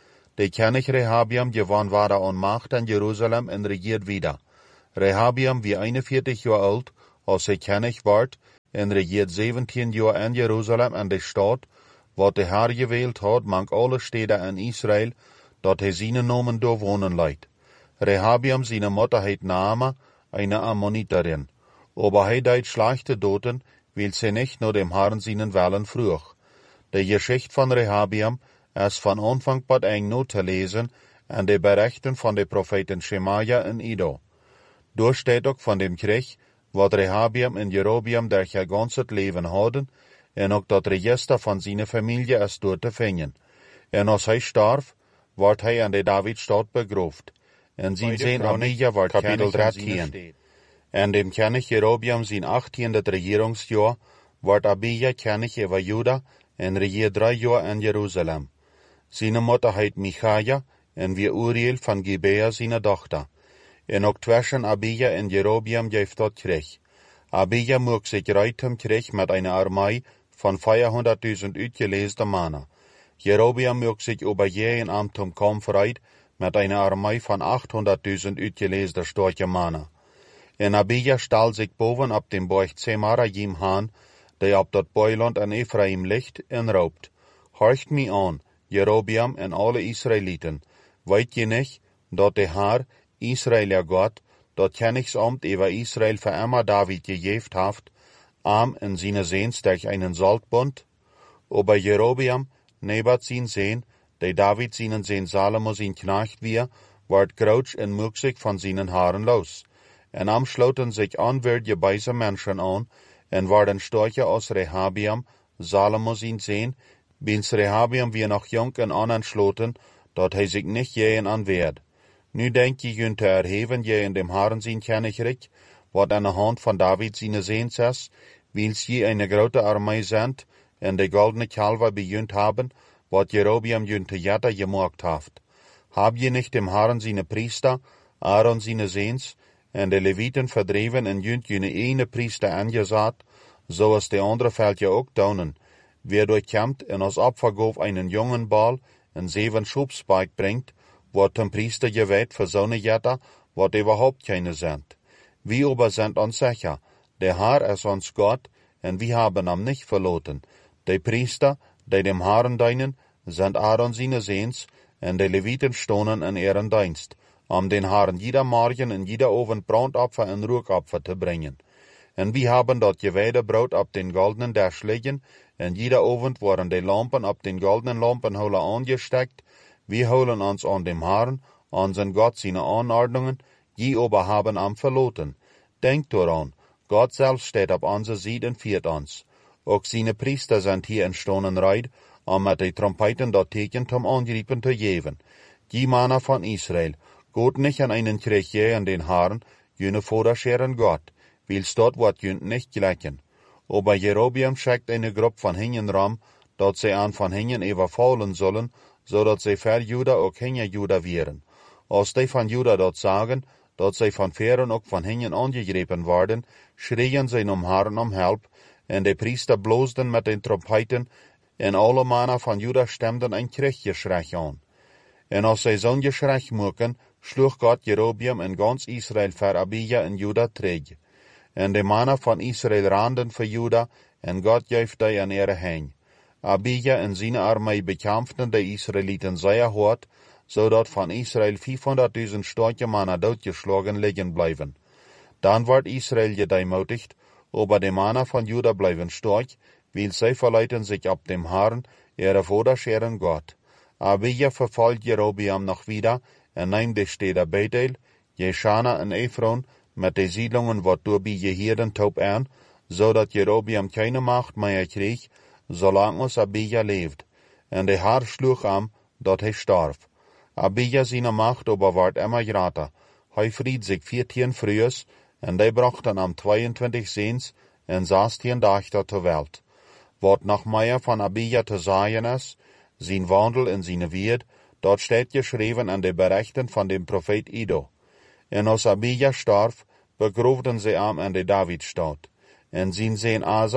De König Rehabiam gewann war an Macht in Jerusalem en regiert wieder. Rehabiam wie 41 Jahre alt, als hij König ward, en regiert 17 Jahre in Jerusalem en de Stadt, wat de Herr gewählt hat, mang alle Städte in Israel, dat hij seine Namen do wohnen leidt. Rehabiam seine Mutter heet Naama, eine Ammoniterin. Aber hij deed schlechte Doten, weil sie nicht nur dem Herrn seinen Willen vroeg. De Geschichte von Rehabiam ist von Anfang bis eng not te lesen en de Berichten von de Propheten Schemaja en Ido. Door steht ook von dem Krieg, wat Rehabiam en Jerobiam durch ihr ganzes Leben hadden, en ook dat Register von seiner Familie ist dort te vinden. En als hij starf, wordt hij in de Davidstad begroofd. En zijn zoon Abija wordt Kapitel 13. En dem König Jerobiam zijn 18. Regierungsjahr wordt Abija König über Juda en regiert 3 Jahre in Jerusalem. Seine Mutter heet Michaja en wie Uriel van Gibea seine Tochter. En ook zwischen Abija en Jerobiam geeft dat Krieg. Abija mocht sich reiten Krieg mit einer Armee von 400.000 uitgeleesde Männer. Jerobiam mocht sich über jeden Amt zum Kampf reit mit einer Armee von 800.000 uitgeleesde starke Männer. En Abija stal sich boven op dem Berg Zemarajim haan, der op dat Beiland in Ephraim liegt en raubt. Horcht mi an, Jerobiam en alle Israeliten, weet je nicht, dat de Herr, Israël Gott, dat Königsamt über Israel für immer David gegeft haft, am in seine Sehns durch einen Saltbund? Aber Jerobiam, nebat sein Sehn, der David seinen Sehn Salomo sein Knecht wir, ward crouch en moek sich von seinen Haaren los. En am schloten sich anwärtige beise Menschen an, en waren Storche aus Rehabiam, Salomo sein Sehn, bins Rehabiam wir noch jung en anschloten, dat hij sich nicht jähen anwehrt. Nu denk je jun te erheven je in dem Haaren zijn Königreich, wat an der Hand von David seine Sehns ist, wils je eine grote Armee sind, en de goldene Kalver bejunt haben, wat Jerobiam jun te jatta gemacht haft. Hab je nicht dem Haaren seine Priester, Aaron seine Sehns, en de Leviten verdreven en junt jene ene Priester angesaat, so as de andere fällt je ook daunen. Wer durchkämmt en als Opfergof einen jungen Ball en 7 Schubspike bringt, wat dem Priester gewählt für so ne Jetta, wat überhaupt keine sind. Wir aber sind uns sicher, der Herr ist uns Gott, en wir haben am nicht verloren. Die Priester, die dem Herrn dienen, sind Aaron seine Sehns, en die Leviten stonen in ihren Dienst, den Herrn jeder Morgen en jeder Abend Brandopfer en Ruhopfer zu bringen. En wir haben dort geweide Brot auf den goldenen Tisch liegen, en jeder Abend waren die Lampen auf den goldenen Lampenholer angesteckt. Wir holen uns an dem Herrn, an sein Gott seine Anordnungen, je aber haben am verloren. Denkt daran, Gott selbst steht auf unserer Seite und führt uns. Auch seine Priester sind hier in Stonenreit, mit den Trompeten dort Teken zum Angriffen zu geben. Die Männer von Israel, Gott nicht an einen Krieg jähen den Herrn, jene Vorderscheren Gott, wils dort wird jünd nicht gleichen. Aber Jerobiam schickt eine Gruppe von Hingen ram, dort sie an von Hingen überfallen sollen, so dat sie für Juda auch hinter Juda wären. Als die von Juda dort sagen, dat sie von Fähren auch von Hingen angegriffen worden, schrien sie Herrn um Hilfe, en die Priester blosten mit den Trompeten, en alle Männer von Juda stimmten ein Krieggeschrei an. En als sie zo'n Geschrei moeken, schlug Gott Jerobiam in ganz Israel für Abija en Juda träg. En die Männer von Israel randen für Juda, en Gott gaf die an ihre Hänge. Abija en seine Armee bekämpften die Israeliten sehr hart, so dat von Israel 500.000 starke Männer doodgeschlagen liegen bleiben. Dann wird Israel gedemütigt, aber die Männer von Juda bleiben stark, weil sie verleiten sich ab dem Herrn, ihre Vorderscheren Gott. Abija verfolgt Jerobiam noch wieder, nimmt die Städte Bethel, Jeschana und Ephron, mit den Siedlungen, wat durch die Hirden taub an, so dat Jerobiam keine Macht mehr krieg, solange Abija lebt. En de Herr schlug am, dat hij starf. Abija seine Macht aber ward immer größer. Hij fried sich 14 frühes, en die brachten am 22 Sehns en 16 Dachter zur Welt. Wat noch mehr von Abija zu sagen ist, sein Wandel in seine Wied, dort steht geschrieben an den Berichten von dem Prophet Ido. En als Abija starf, begroften sie am in der Davidstadt. En sein Sohn Asa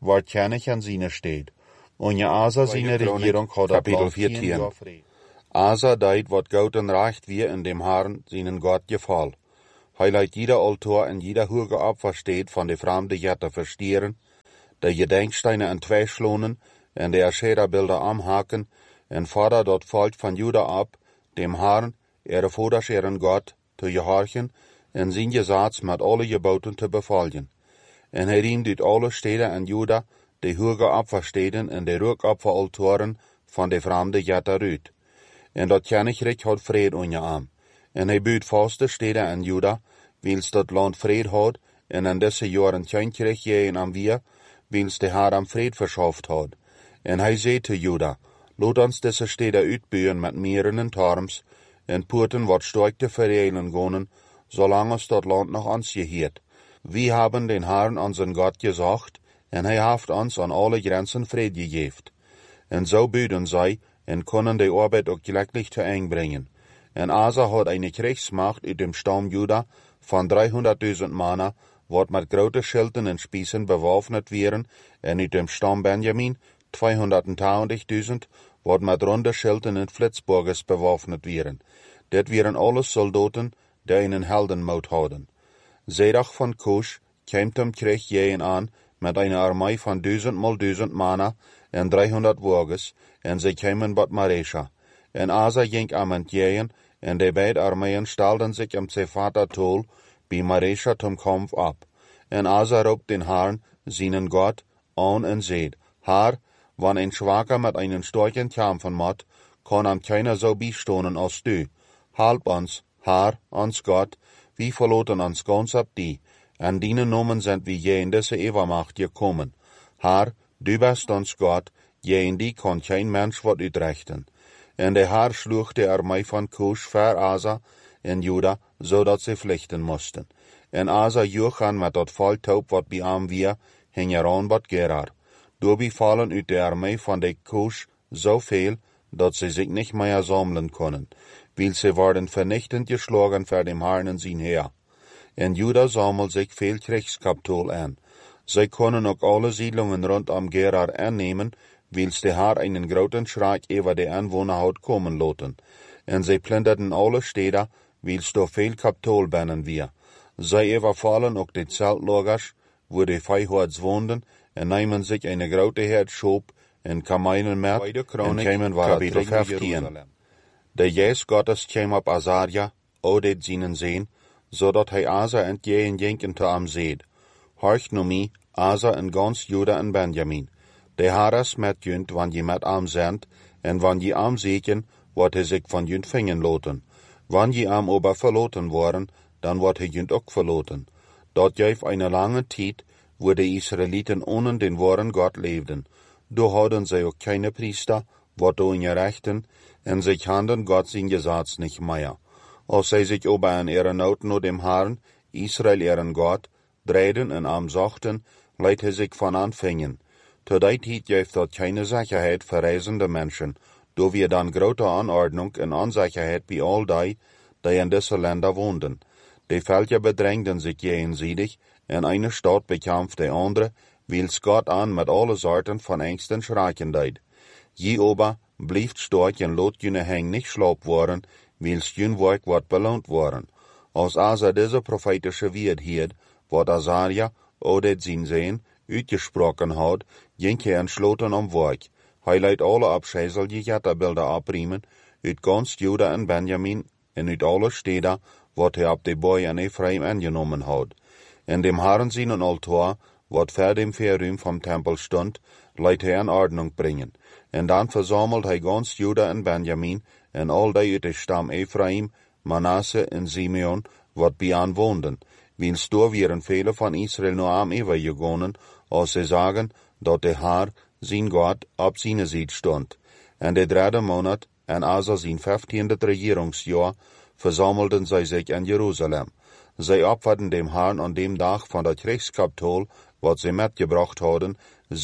waar König an seine steht. Und ja Asa seine Regierung hat Kapitel 14. Asa deed wat goed en recht wie in dem Herrn seinen Gott gefall. Hij leidt jeder Altar en jeder hoge Opfer steht von de fremde Götter verstieren, de Gedenksteine in twee schlonen en de Asherah-Bilder amhaken en fordert dort Volk von Juda ab, dem Herrn, ihre Voders ihren Gott, te gehorchen en zijn Gesetz met alle Geboten te befolgen. En hij riemt uit alle steden in Juda de hoge Opfersteden en de rookopferaltoren van de fremde Götter uit. En dat Königreich had vrede onder am. En hij buurt vaste steden in Juda, wils dat land vrede had, en in deze jaren Königreich je am wir, wils de Herr am vrede verschafft had. En hij zei te Juda, laat ons deze steden uitbuien met meren en tarms, en poorten wat sterk te verreilen gonen, zolang es dat land nog ons geheert. Wir haben den Herrn unseren Gott gesagt, en hij heeft ons an alle Grenzen vrede gegeven. En zo büden zij, en können de Arbeit auch gleich zu eng bringen. En Asa hat eine Kriegsmacht uit dem Stamm Juda von 300.000 Mann, wat met grote Schilden en Spießen bewaffnet wären, en uit dem Stamm Benjamin 220.000, wat met runde Schilden en Flitzburgers bewaffnet wären. Dit wären alles Soldaten, die einen Heldenmoed hadden. Zedach von Cush kämt dem Krieg jähen an, met einer Armee von 1000 mal 1000 Mann en 300 Wagens, en zij kämen bot Maresha. En Asa ging am entjähen, en de beide Armeen stelden sich am Zefata Tol, bij Maresha zum Kampf ab. En Asa roept den Herrn, seinen Gott, an en zeid, Herr, wann ein Schwacher mit einen Storchen kämpfen moet, kann am keiner so bijstonen als du. Halb uns, Herr, ons Gott, wie verloten ons ganz ab die, en dienen Nomen sind wie je in diese Evermacht gekommen. Herr, du bist ons Gott, je in die kann kein Mensch wat uitrichten. En de Herr sloeg de Armee van Cush ver Asa en Juda, zodat ze vluchten moesten. En Asa joeg aan met dat volk wat bij am wir, hing aan wat Gerar. Doorbi vallen uit de Armee van de Cush zoveel, dat ze zich niet meer sammeln konden, weil ze worden vernichtend geschlagen voor dem Herrn en zijn Heer. En Juda sammelt sich veel Kriegskapitol an. Zij konden ook alle Siedlungen rund am Gerar annehmen, wils de Herr einen groten Schreck über de Anwohner hat kommen lassen. En zij plünderten alle Städte, wils do veel Kapitol binnen wir. Zij überfallen ook de Zeltlagers, wo de Viehhords woonden, en nemen sich eine grote Herd Schop en Kamelen met, en kämen waar Kapitel 15. De Geest Gottes kwam op Azaria, odet seinen Sehen, zodat hij Asa entgegen ging te am zeed. Horch nu mi, Asa en ganz Juda en Benjamin. De Herres met junt, wann je met am zendt, en wann je am zeken, wordt hij zich van junt vingen loten. Wann je am ober verloten worden, dan wordt hij junt ook verloten. Dat geeft eine lange tijd, wo de Israeliten ohne den wahren Gott leefden. Do hadden zij ook keine Priester, wat do in rechten, en zich handen Gott zijn Gesetz nicht mehr. Als zij zich ober in ihre Not nur dem Herrn, Israel ihren Gott, dreden en am zochten, leidt hij zich van anfingen. Zu der Zeit geeft dat keine Sicherheit für reisende Menschen, do wir dann grote Anordnung en Unsicherheit bei all die in diese Länder woonden. Die Völker bedrängten sich gegenseitig, en eine Stadt bekämpft die andere, wils Gott an mit alle Sorten von Ängsten schrecken deed. Je ober blieft stark en lot jene Heng nicht schlapp worden, wils jün Werk wat belohnt worden. Als Asa diese prophetische Wort hielt, wat Azaria, odet zijn Sehen, uitgesproken had, ging hij entschloten om werk. Hij leidt alle afscheidselige Götterbilder abriemen, uit ganz Juda en Benjamin, en uit alle steden, wat hij op de Boy en Ephraim angenomen had. En dem Herrn seinen Altar, wat ver dem Verruim vom Tempel stond, leidt hij in Ordnung bringen. En dan versammelt hij ganz Juda en Benjamin, en al die uit de stam Ephraim, Manasse en Simeon, wat bij aan woonden. Wils door wären viele von Israel nur am übergegangen, als sie sagen, dat de Herr, sein Gott, ab seine Seite stond. En de derde Monat, en Asa sein 15. Regierungsjahr, versammelten sie sich in Jerusalem. Sie opferten dem Herrn an dem Tag von der Kriegskapitol, wat sie mitgebracht hadden,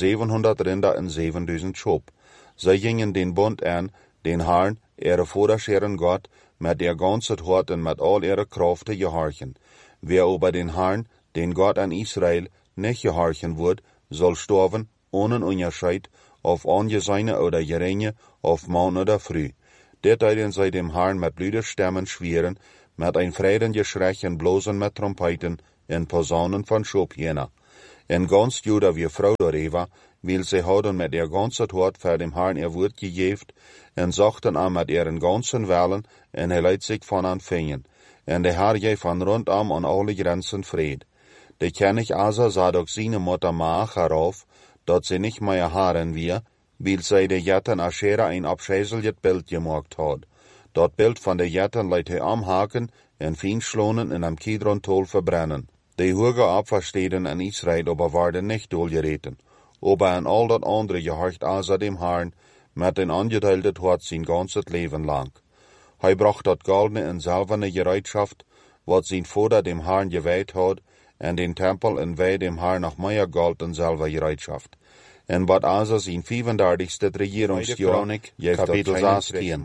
700 Rinder en 7000 Schop. Sie gingen den Bund an, den Herrn, ihre Vorderscheren Gott, mit ihr ganzes Hort und mit all ihrer Kraft zu gehorchen. Wer aber den Herrn, den Gott an Israel, nicht gehorchen wird, soll sterven, ohne Unterscheid, auf angesehene oder geringe, auf Mann oder Früh. Dit deiden zij dem Herrn met luide stemmen schweren, met ein Freudengeschrei en blozen met trompeten, en posaunen van Schopjena. En ganz Juda wie Frau darüber, weil sie hadden met ihr ganzes Hort für dem Herrn ihr Wort gegeft, en sagten an met ihren ganzen Wellen, en leidt sich von an fingen. En der Herr gaf van rundam an alle Grenzen Fried. De König Asa sah doch seine Mutter Maacha rauf, dat sie nicht mehr haaren wir, weil sie de Jetten Aschera ein abscheißeljet Bild gemacht hat. Dat Bild von de Jetten leidt hij amhaken en feinschlonen in am Kidron-Tol verbrennen. De hoge Abversteden in Israel aber waren nicht doelgereten. Aber an all dat andere gehorcht Asa dem Herrn, met den angeteiltet Hort sein ganzes Leben lang. Hij bracht dat goldene en silberne Gereitschaft, wat sein Vater dem Herrn geweiht hat, en den Tempel en wij dem Herrn nach mehr Gold en silber Gereitschaft. En wat Asa sein 35. Regierungsjahr, Kapitel 16.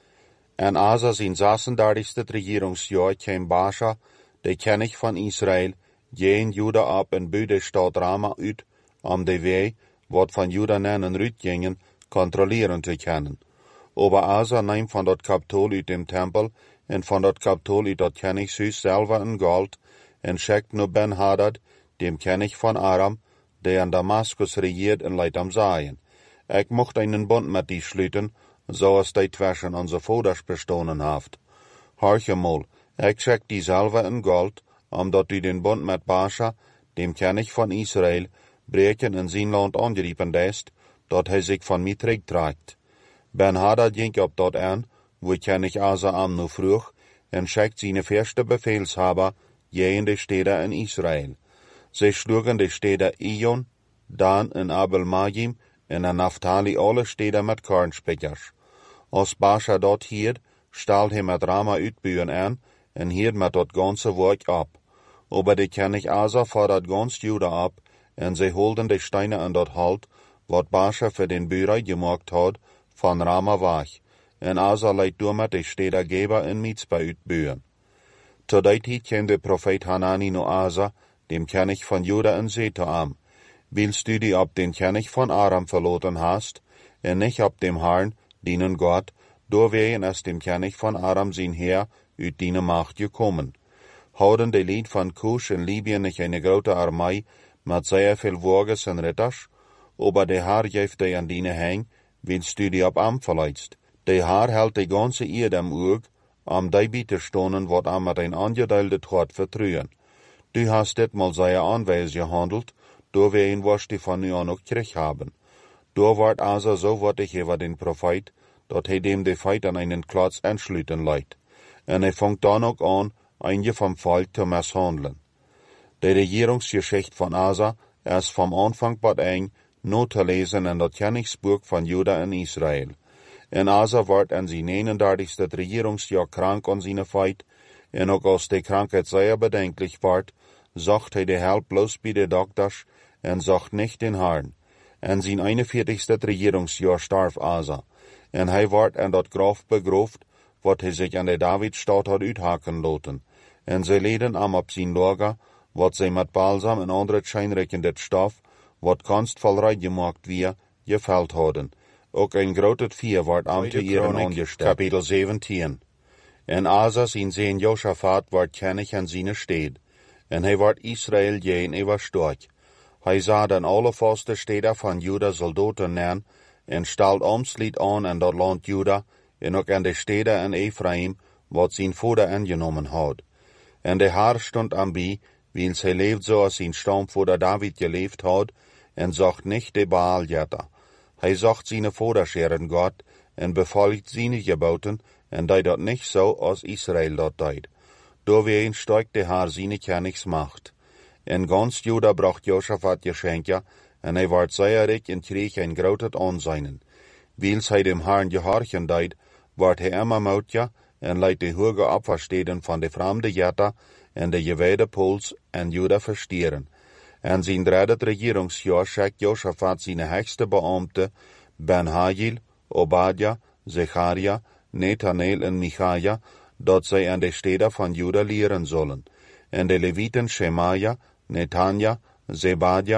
En Asa sein 36. Regierungsjahr kam Baasha, de König von Israel, gehen Juda ab en bü de Stadt Rama uit, om de wei, wat van Juda nennen rütgingen, kontrollieren te können. Aber Asa nahm von dat Kapitol uit dem Tempel, en von dat Kapitol uit dat Königshuis selber en Gold, en schickt nu Ben-Hadad, dem König von Aram, der in Damaskus regiert en leidt am Saien. Ik mocht einen Bund mit die schlüten, so als die zwischen onze Voders bestonen haft. Horche mal, ik schick die selber in Gold, omdat u den Bund mit Baasha, dem König von Israel, breken in zijn land angeriepen deest, dat hij zich van mij terugtragt. Ben-Hadad ging op dat aan, wo König Asa am nu vroeg, en schickt seine erste Befehlshaber, je in de steden in Israel. Sie schlugen de steden Ijon, Dan en Abel-Magim, en in Naphtali alle steden met Kornspikkers. Als Baasha dat hierd, staalt hij met Rama uitbuien aan, en hierd met dat ganze werk ab. Aber de König Asa vaar dat ganz Juda ab, en sie holden de Steine an dat halt, wat Baasha für den Bührer gemacht hat, van Rama weg. En Asa leidt door met de steden Geba en Mitzpah uitbuien. Zur die Zeit kam der Prophet Hanani no Asa, dem König von Juda en Zeta am. Willst du die ab den König von Aram verloren hast, en nicht ab dem Herrn, dienen Gott, doorwegen es dem König von Aram sein Heer uit diene Macht gekommen. Houden de Lied von Kusch in Libyen nicht eine grote Armee, met sehr viel Wagens en Ritters, aber der Herr geeft die an diene hang, willst du die ab am verleidst. Der Herr hält die ganze Erde am Oog, am die biete stonen, wat am met ein angedeildet Hort vertrühen. Du hast dit mal sehr anweis gehandelt, doorwegen was die von nu an ook krieg haben. Door ward Asa so wattig über den Prophet, dat hij dem de Feit an einen Klotz anschlüten leidt. En hij fangt dan ook an, einige vom Volk zu misshandeln. De Regierungsgeschichte von Asa ist vom Anfang bis eng nur zu lesen in dat Königsbuch von Juda en Israel. En Asa ward in zijn 39. Regierungsjahr krank an seine Feit, en ook als die Krankheit sehr bedenklich ward, zocht hij de help bloß bij de dokters en zocht nicht den Herrn. En zijn 41. Regierungsjahr starf Asa, en hij ward in dat Graf begroft, wat hij zich an de Davidstad had uithaken loten. En ze leden am op zijn lager, wat zij met balsam en andere schijnrijkendet stof, wat kunstvoll gemaakt wie, geveld hadden. Ook een groot vier ward am te ihren angesteld. Kapitel 17. En Asa zijn zeen Josaphat ward König an seine Stede, en hij ward Israel jeen überstorch. Hij sah dan alle vaste steden van Juda soldaten neer, en stalt omslied aan in dat land Juda, en ook aan de steden in Ephraim, wat zijn vader aangenomen had. En de Herr stond am bij, wiens hij leeft zoals zijn stamvader David geleefd had, en zocht nicht de Baal-Jetter. Hij zocht zijn vaderscheren Gott, en befolgt zijn geboten, en deed dat nicht so, als Israel dat deed. Doorwegen steigt de Herr zijn Königsmacht. En ganz Juda bracht Josaphat Geschenke, en hij ward sehr rijk en kreeg een groot aanzien. Wiels hij dem Herrn gehorchen deed, ward hij immer moutja, en leidt de hoge Abversteden van de vreemde Jetter en de gewijde Pols en Juda verstieren. En zijn derde regierungsjahr schickt Josaphat zijn höchste Beamte, Ben-Hagil, Obadja, Zecharia, Nethanel en Michaja, dat zij aan de steden van Juda leren zullen. En de Leviten Shemaja, Netanja, Zebadja,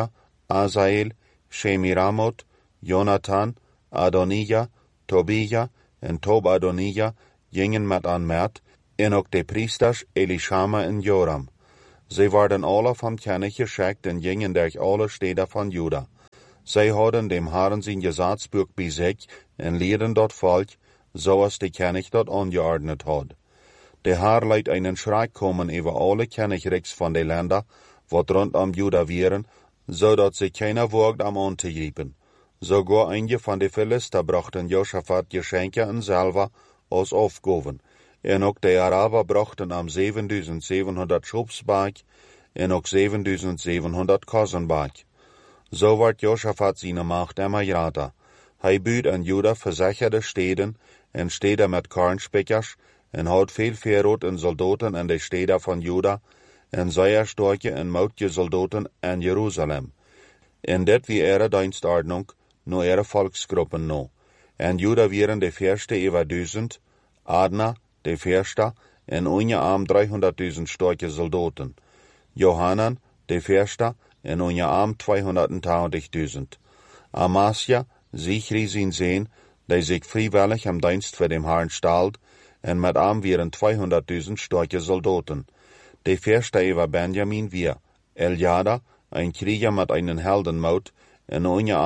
Asael, Shemiramot, Jonathan, Adonijah, Tobijah en Tob-Adonijah gingen met aan Mert, en ook de priesters Elishama en Joram. Zij werden alle van Kenach geschickt en gingen durch alle steden van Juda. Zij hadden dem Herrn zijn Gesetzbuch bij zich en leerden dat volk, zoals de Kenach dat angeordnet had. De Herr leidt einen Schreck komen over alle Kenachriks van de Länder, wat rondom Juda waren, zodat sie keiner wagt am aan te grijpen. Sogar einige van de Philister brachten Josaphat Geschenke en Silber als Aufgaben. En ook de Araber brachten am 7700 Schubsberg en ook 7700 Kosenberg. So werd Josaphat seine Macht immer groter. Hij buut aan Juda verzekerde steden en steden met kornspikkers en had veel verrood en soldaten in de steden van Juda en zeer sterke en machtige soldaten in Jeruzalem. En dit wie ihre dienstordnung, no ihre volksgruppen no. En Juda waren de eerste over 1000, Adna, de eerste, en ongeveer 300.000 sterke soldaten. Johanan, de eerste, en ongeveer 220.000. Amasia, Zichri zijn zoon, die zich vrijwillig im Dienst voor dem Herrn stalt, en met am waren 200.000 sterke soldaten. De eerste over Benjamin wir, Eljada, ein Krieger mit einen Heldenmut, en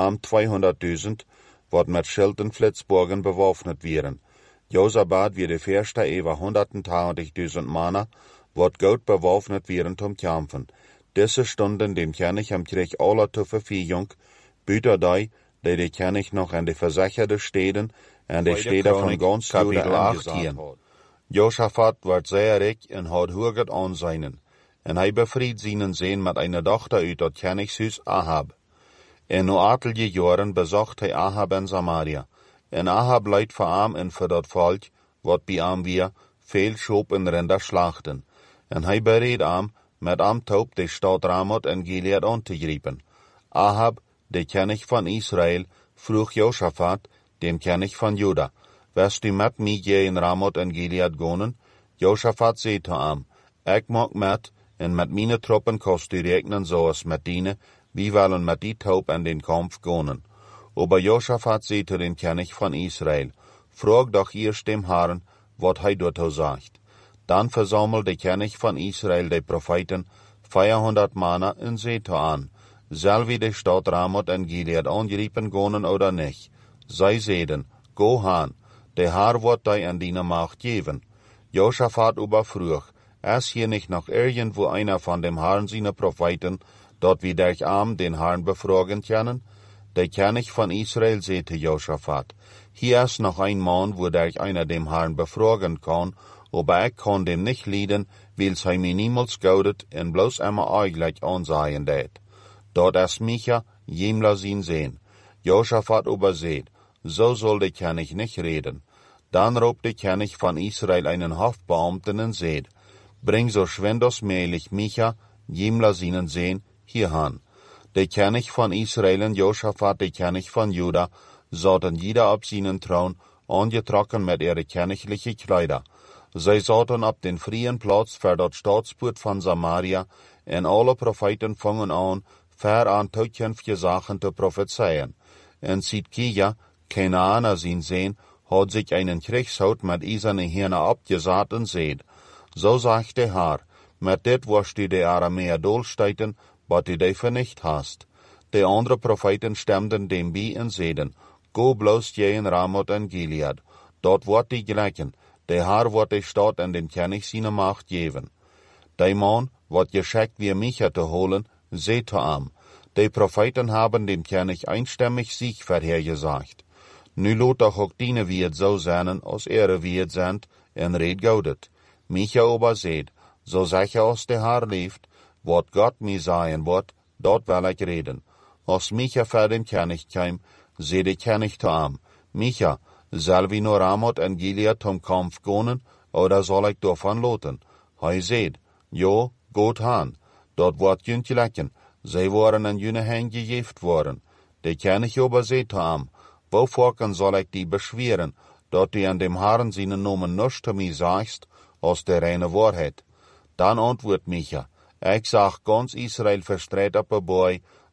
ongeveer 200.000, wat met Schild en Flitzbogen bewaffnet waren. Josabad wie de eerste over 120.000 Manner, wat goed bewaffnet waren zum Kämpfen. Diese stunden dem König am Krieg aller zur Verfügung, büter die de König noch an de versicherde Steden en de steden van ganz Juda angesagt had. Josaphat werd zeer rijk en had hoog aanzien, en hij befried zijn zoon met een dochter uit het Königshuis Ahab. En no atelige jaren bezocht hij Ahab in Samaria, en Ahab leidt voor hem en voor dat volk, wat bij hem weer, veel Schop en Rinder slachten. En hij bereed hem, met hem taub de stad Ramoth en Gilead aan te grijpen. Ahab, de König van Israël, vroeg Josaphat, dem König van Juda, wirst du met mij in Ramoth en Gilead gaan? Josaphat zei te hem, ik mag met, en met mijn troppen kost du rekenen zoals met dienen, wie willen met die taub in den Kampf gaan. Aber Josaphat zei te den König van Israël, frag doch eerst dem Herrn, wat hij daartoe zegt. Dan versammelde de König van Israël de Propheten 400 Manner en zei te aan, zal wie de stad Ramoth en Gilead angrijpen gaan oder nicht? Zij zeiden, go haan, de Herr wordt die an deine Macht geven. Josaphat überfrug, ist hier nicht noch irgendwo einer von dem Herrn seine Propheten, dort wie durch Arm den Herrn befragen können? Der König von Israel sagte Josaphat, hier ist noch ein Mann, wo durch einer dem Herrn befragen kann, aber ich kann dem nicht leiden, weil's hij mir niemals gaudet en bloß immer eigentlich ansehen det. Dort ist Micha, Jimla sein sehen. Josaphat überseht, so soll der König nicht reden. Dann robt der König von Israel einen Hofbeamten und seht, bring so schwindosmählich Micha, Jimla seinen Sehen, hierhan. Der König von Israel und Josaphat, der König von Juda, saßen jeder auf seinen Thron, angetrocken mit ihren königlichen Kleider. Sie saßen auf den freien Platz für das Staatsbuch von Samaria, und alle Propheten fangen an, fair an zukünftige Sachen zu prophezeien. Und Zidkia, Kenaaner sein Sehen, hat sich einen Kriegshut mit eisernen Hirne abgesagt und seht, so sagt der Herr, mit dit wirst du die Aramäer dolsteiten, wat du dafür nicht hast. Die anderen Propheten stimmten dem bei und seiden, go bloß je in Ramoth en Gilead, dort wird die gleichen, der Herr wird die Stadt an den König seine Macht geben. Der Mann wird geschickt wie Micha zu holen, seht zu ihm. Die Propheten haben dem König einstimmig Sieg vorhergesagt. Nu lot doch auch diene wird so sein, als wird sind, en red gaudet. Micha aber seht, so sicher als der Herr lebt, wat Gott mir sagen wird, dort will ich reden. Als Micha vor dem König kam, seh der König zu ihm, Micha, soll wir nur Ramoth en Gilead zum Kampf gehen, oder soll ich davon loten? Hij seht, jo, gut han, dort wird jünt gelecken, sie waren an jüne Hand gegeft worden. Der König aber seht zu ihm, wovor soll ich die beschweren, dort du an dem Herrn seinen Namen nichts zu mir sagst, aus der reine Wahrheit. Dann antwortet Micha, ich sag ganz Israel verstreut auf Boy,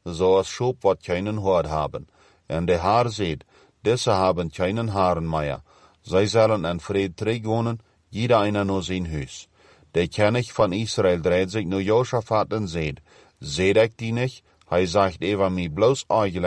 so als Schop wat keinen Hort haben. En de Haar seht, diese haben keinen Haaren mehr. Zij zullen in Fried terugwohnen, jeder einer nur sein Hus. Der König von Israel dreht sich nur Josaphat und seht ich die nicht? Hij sagt, Eva mi bloß eigentlich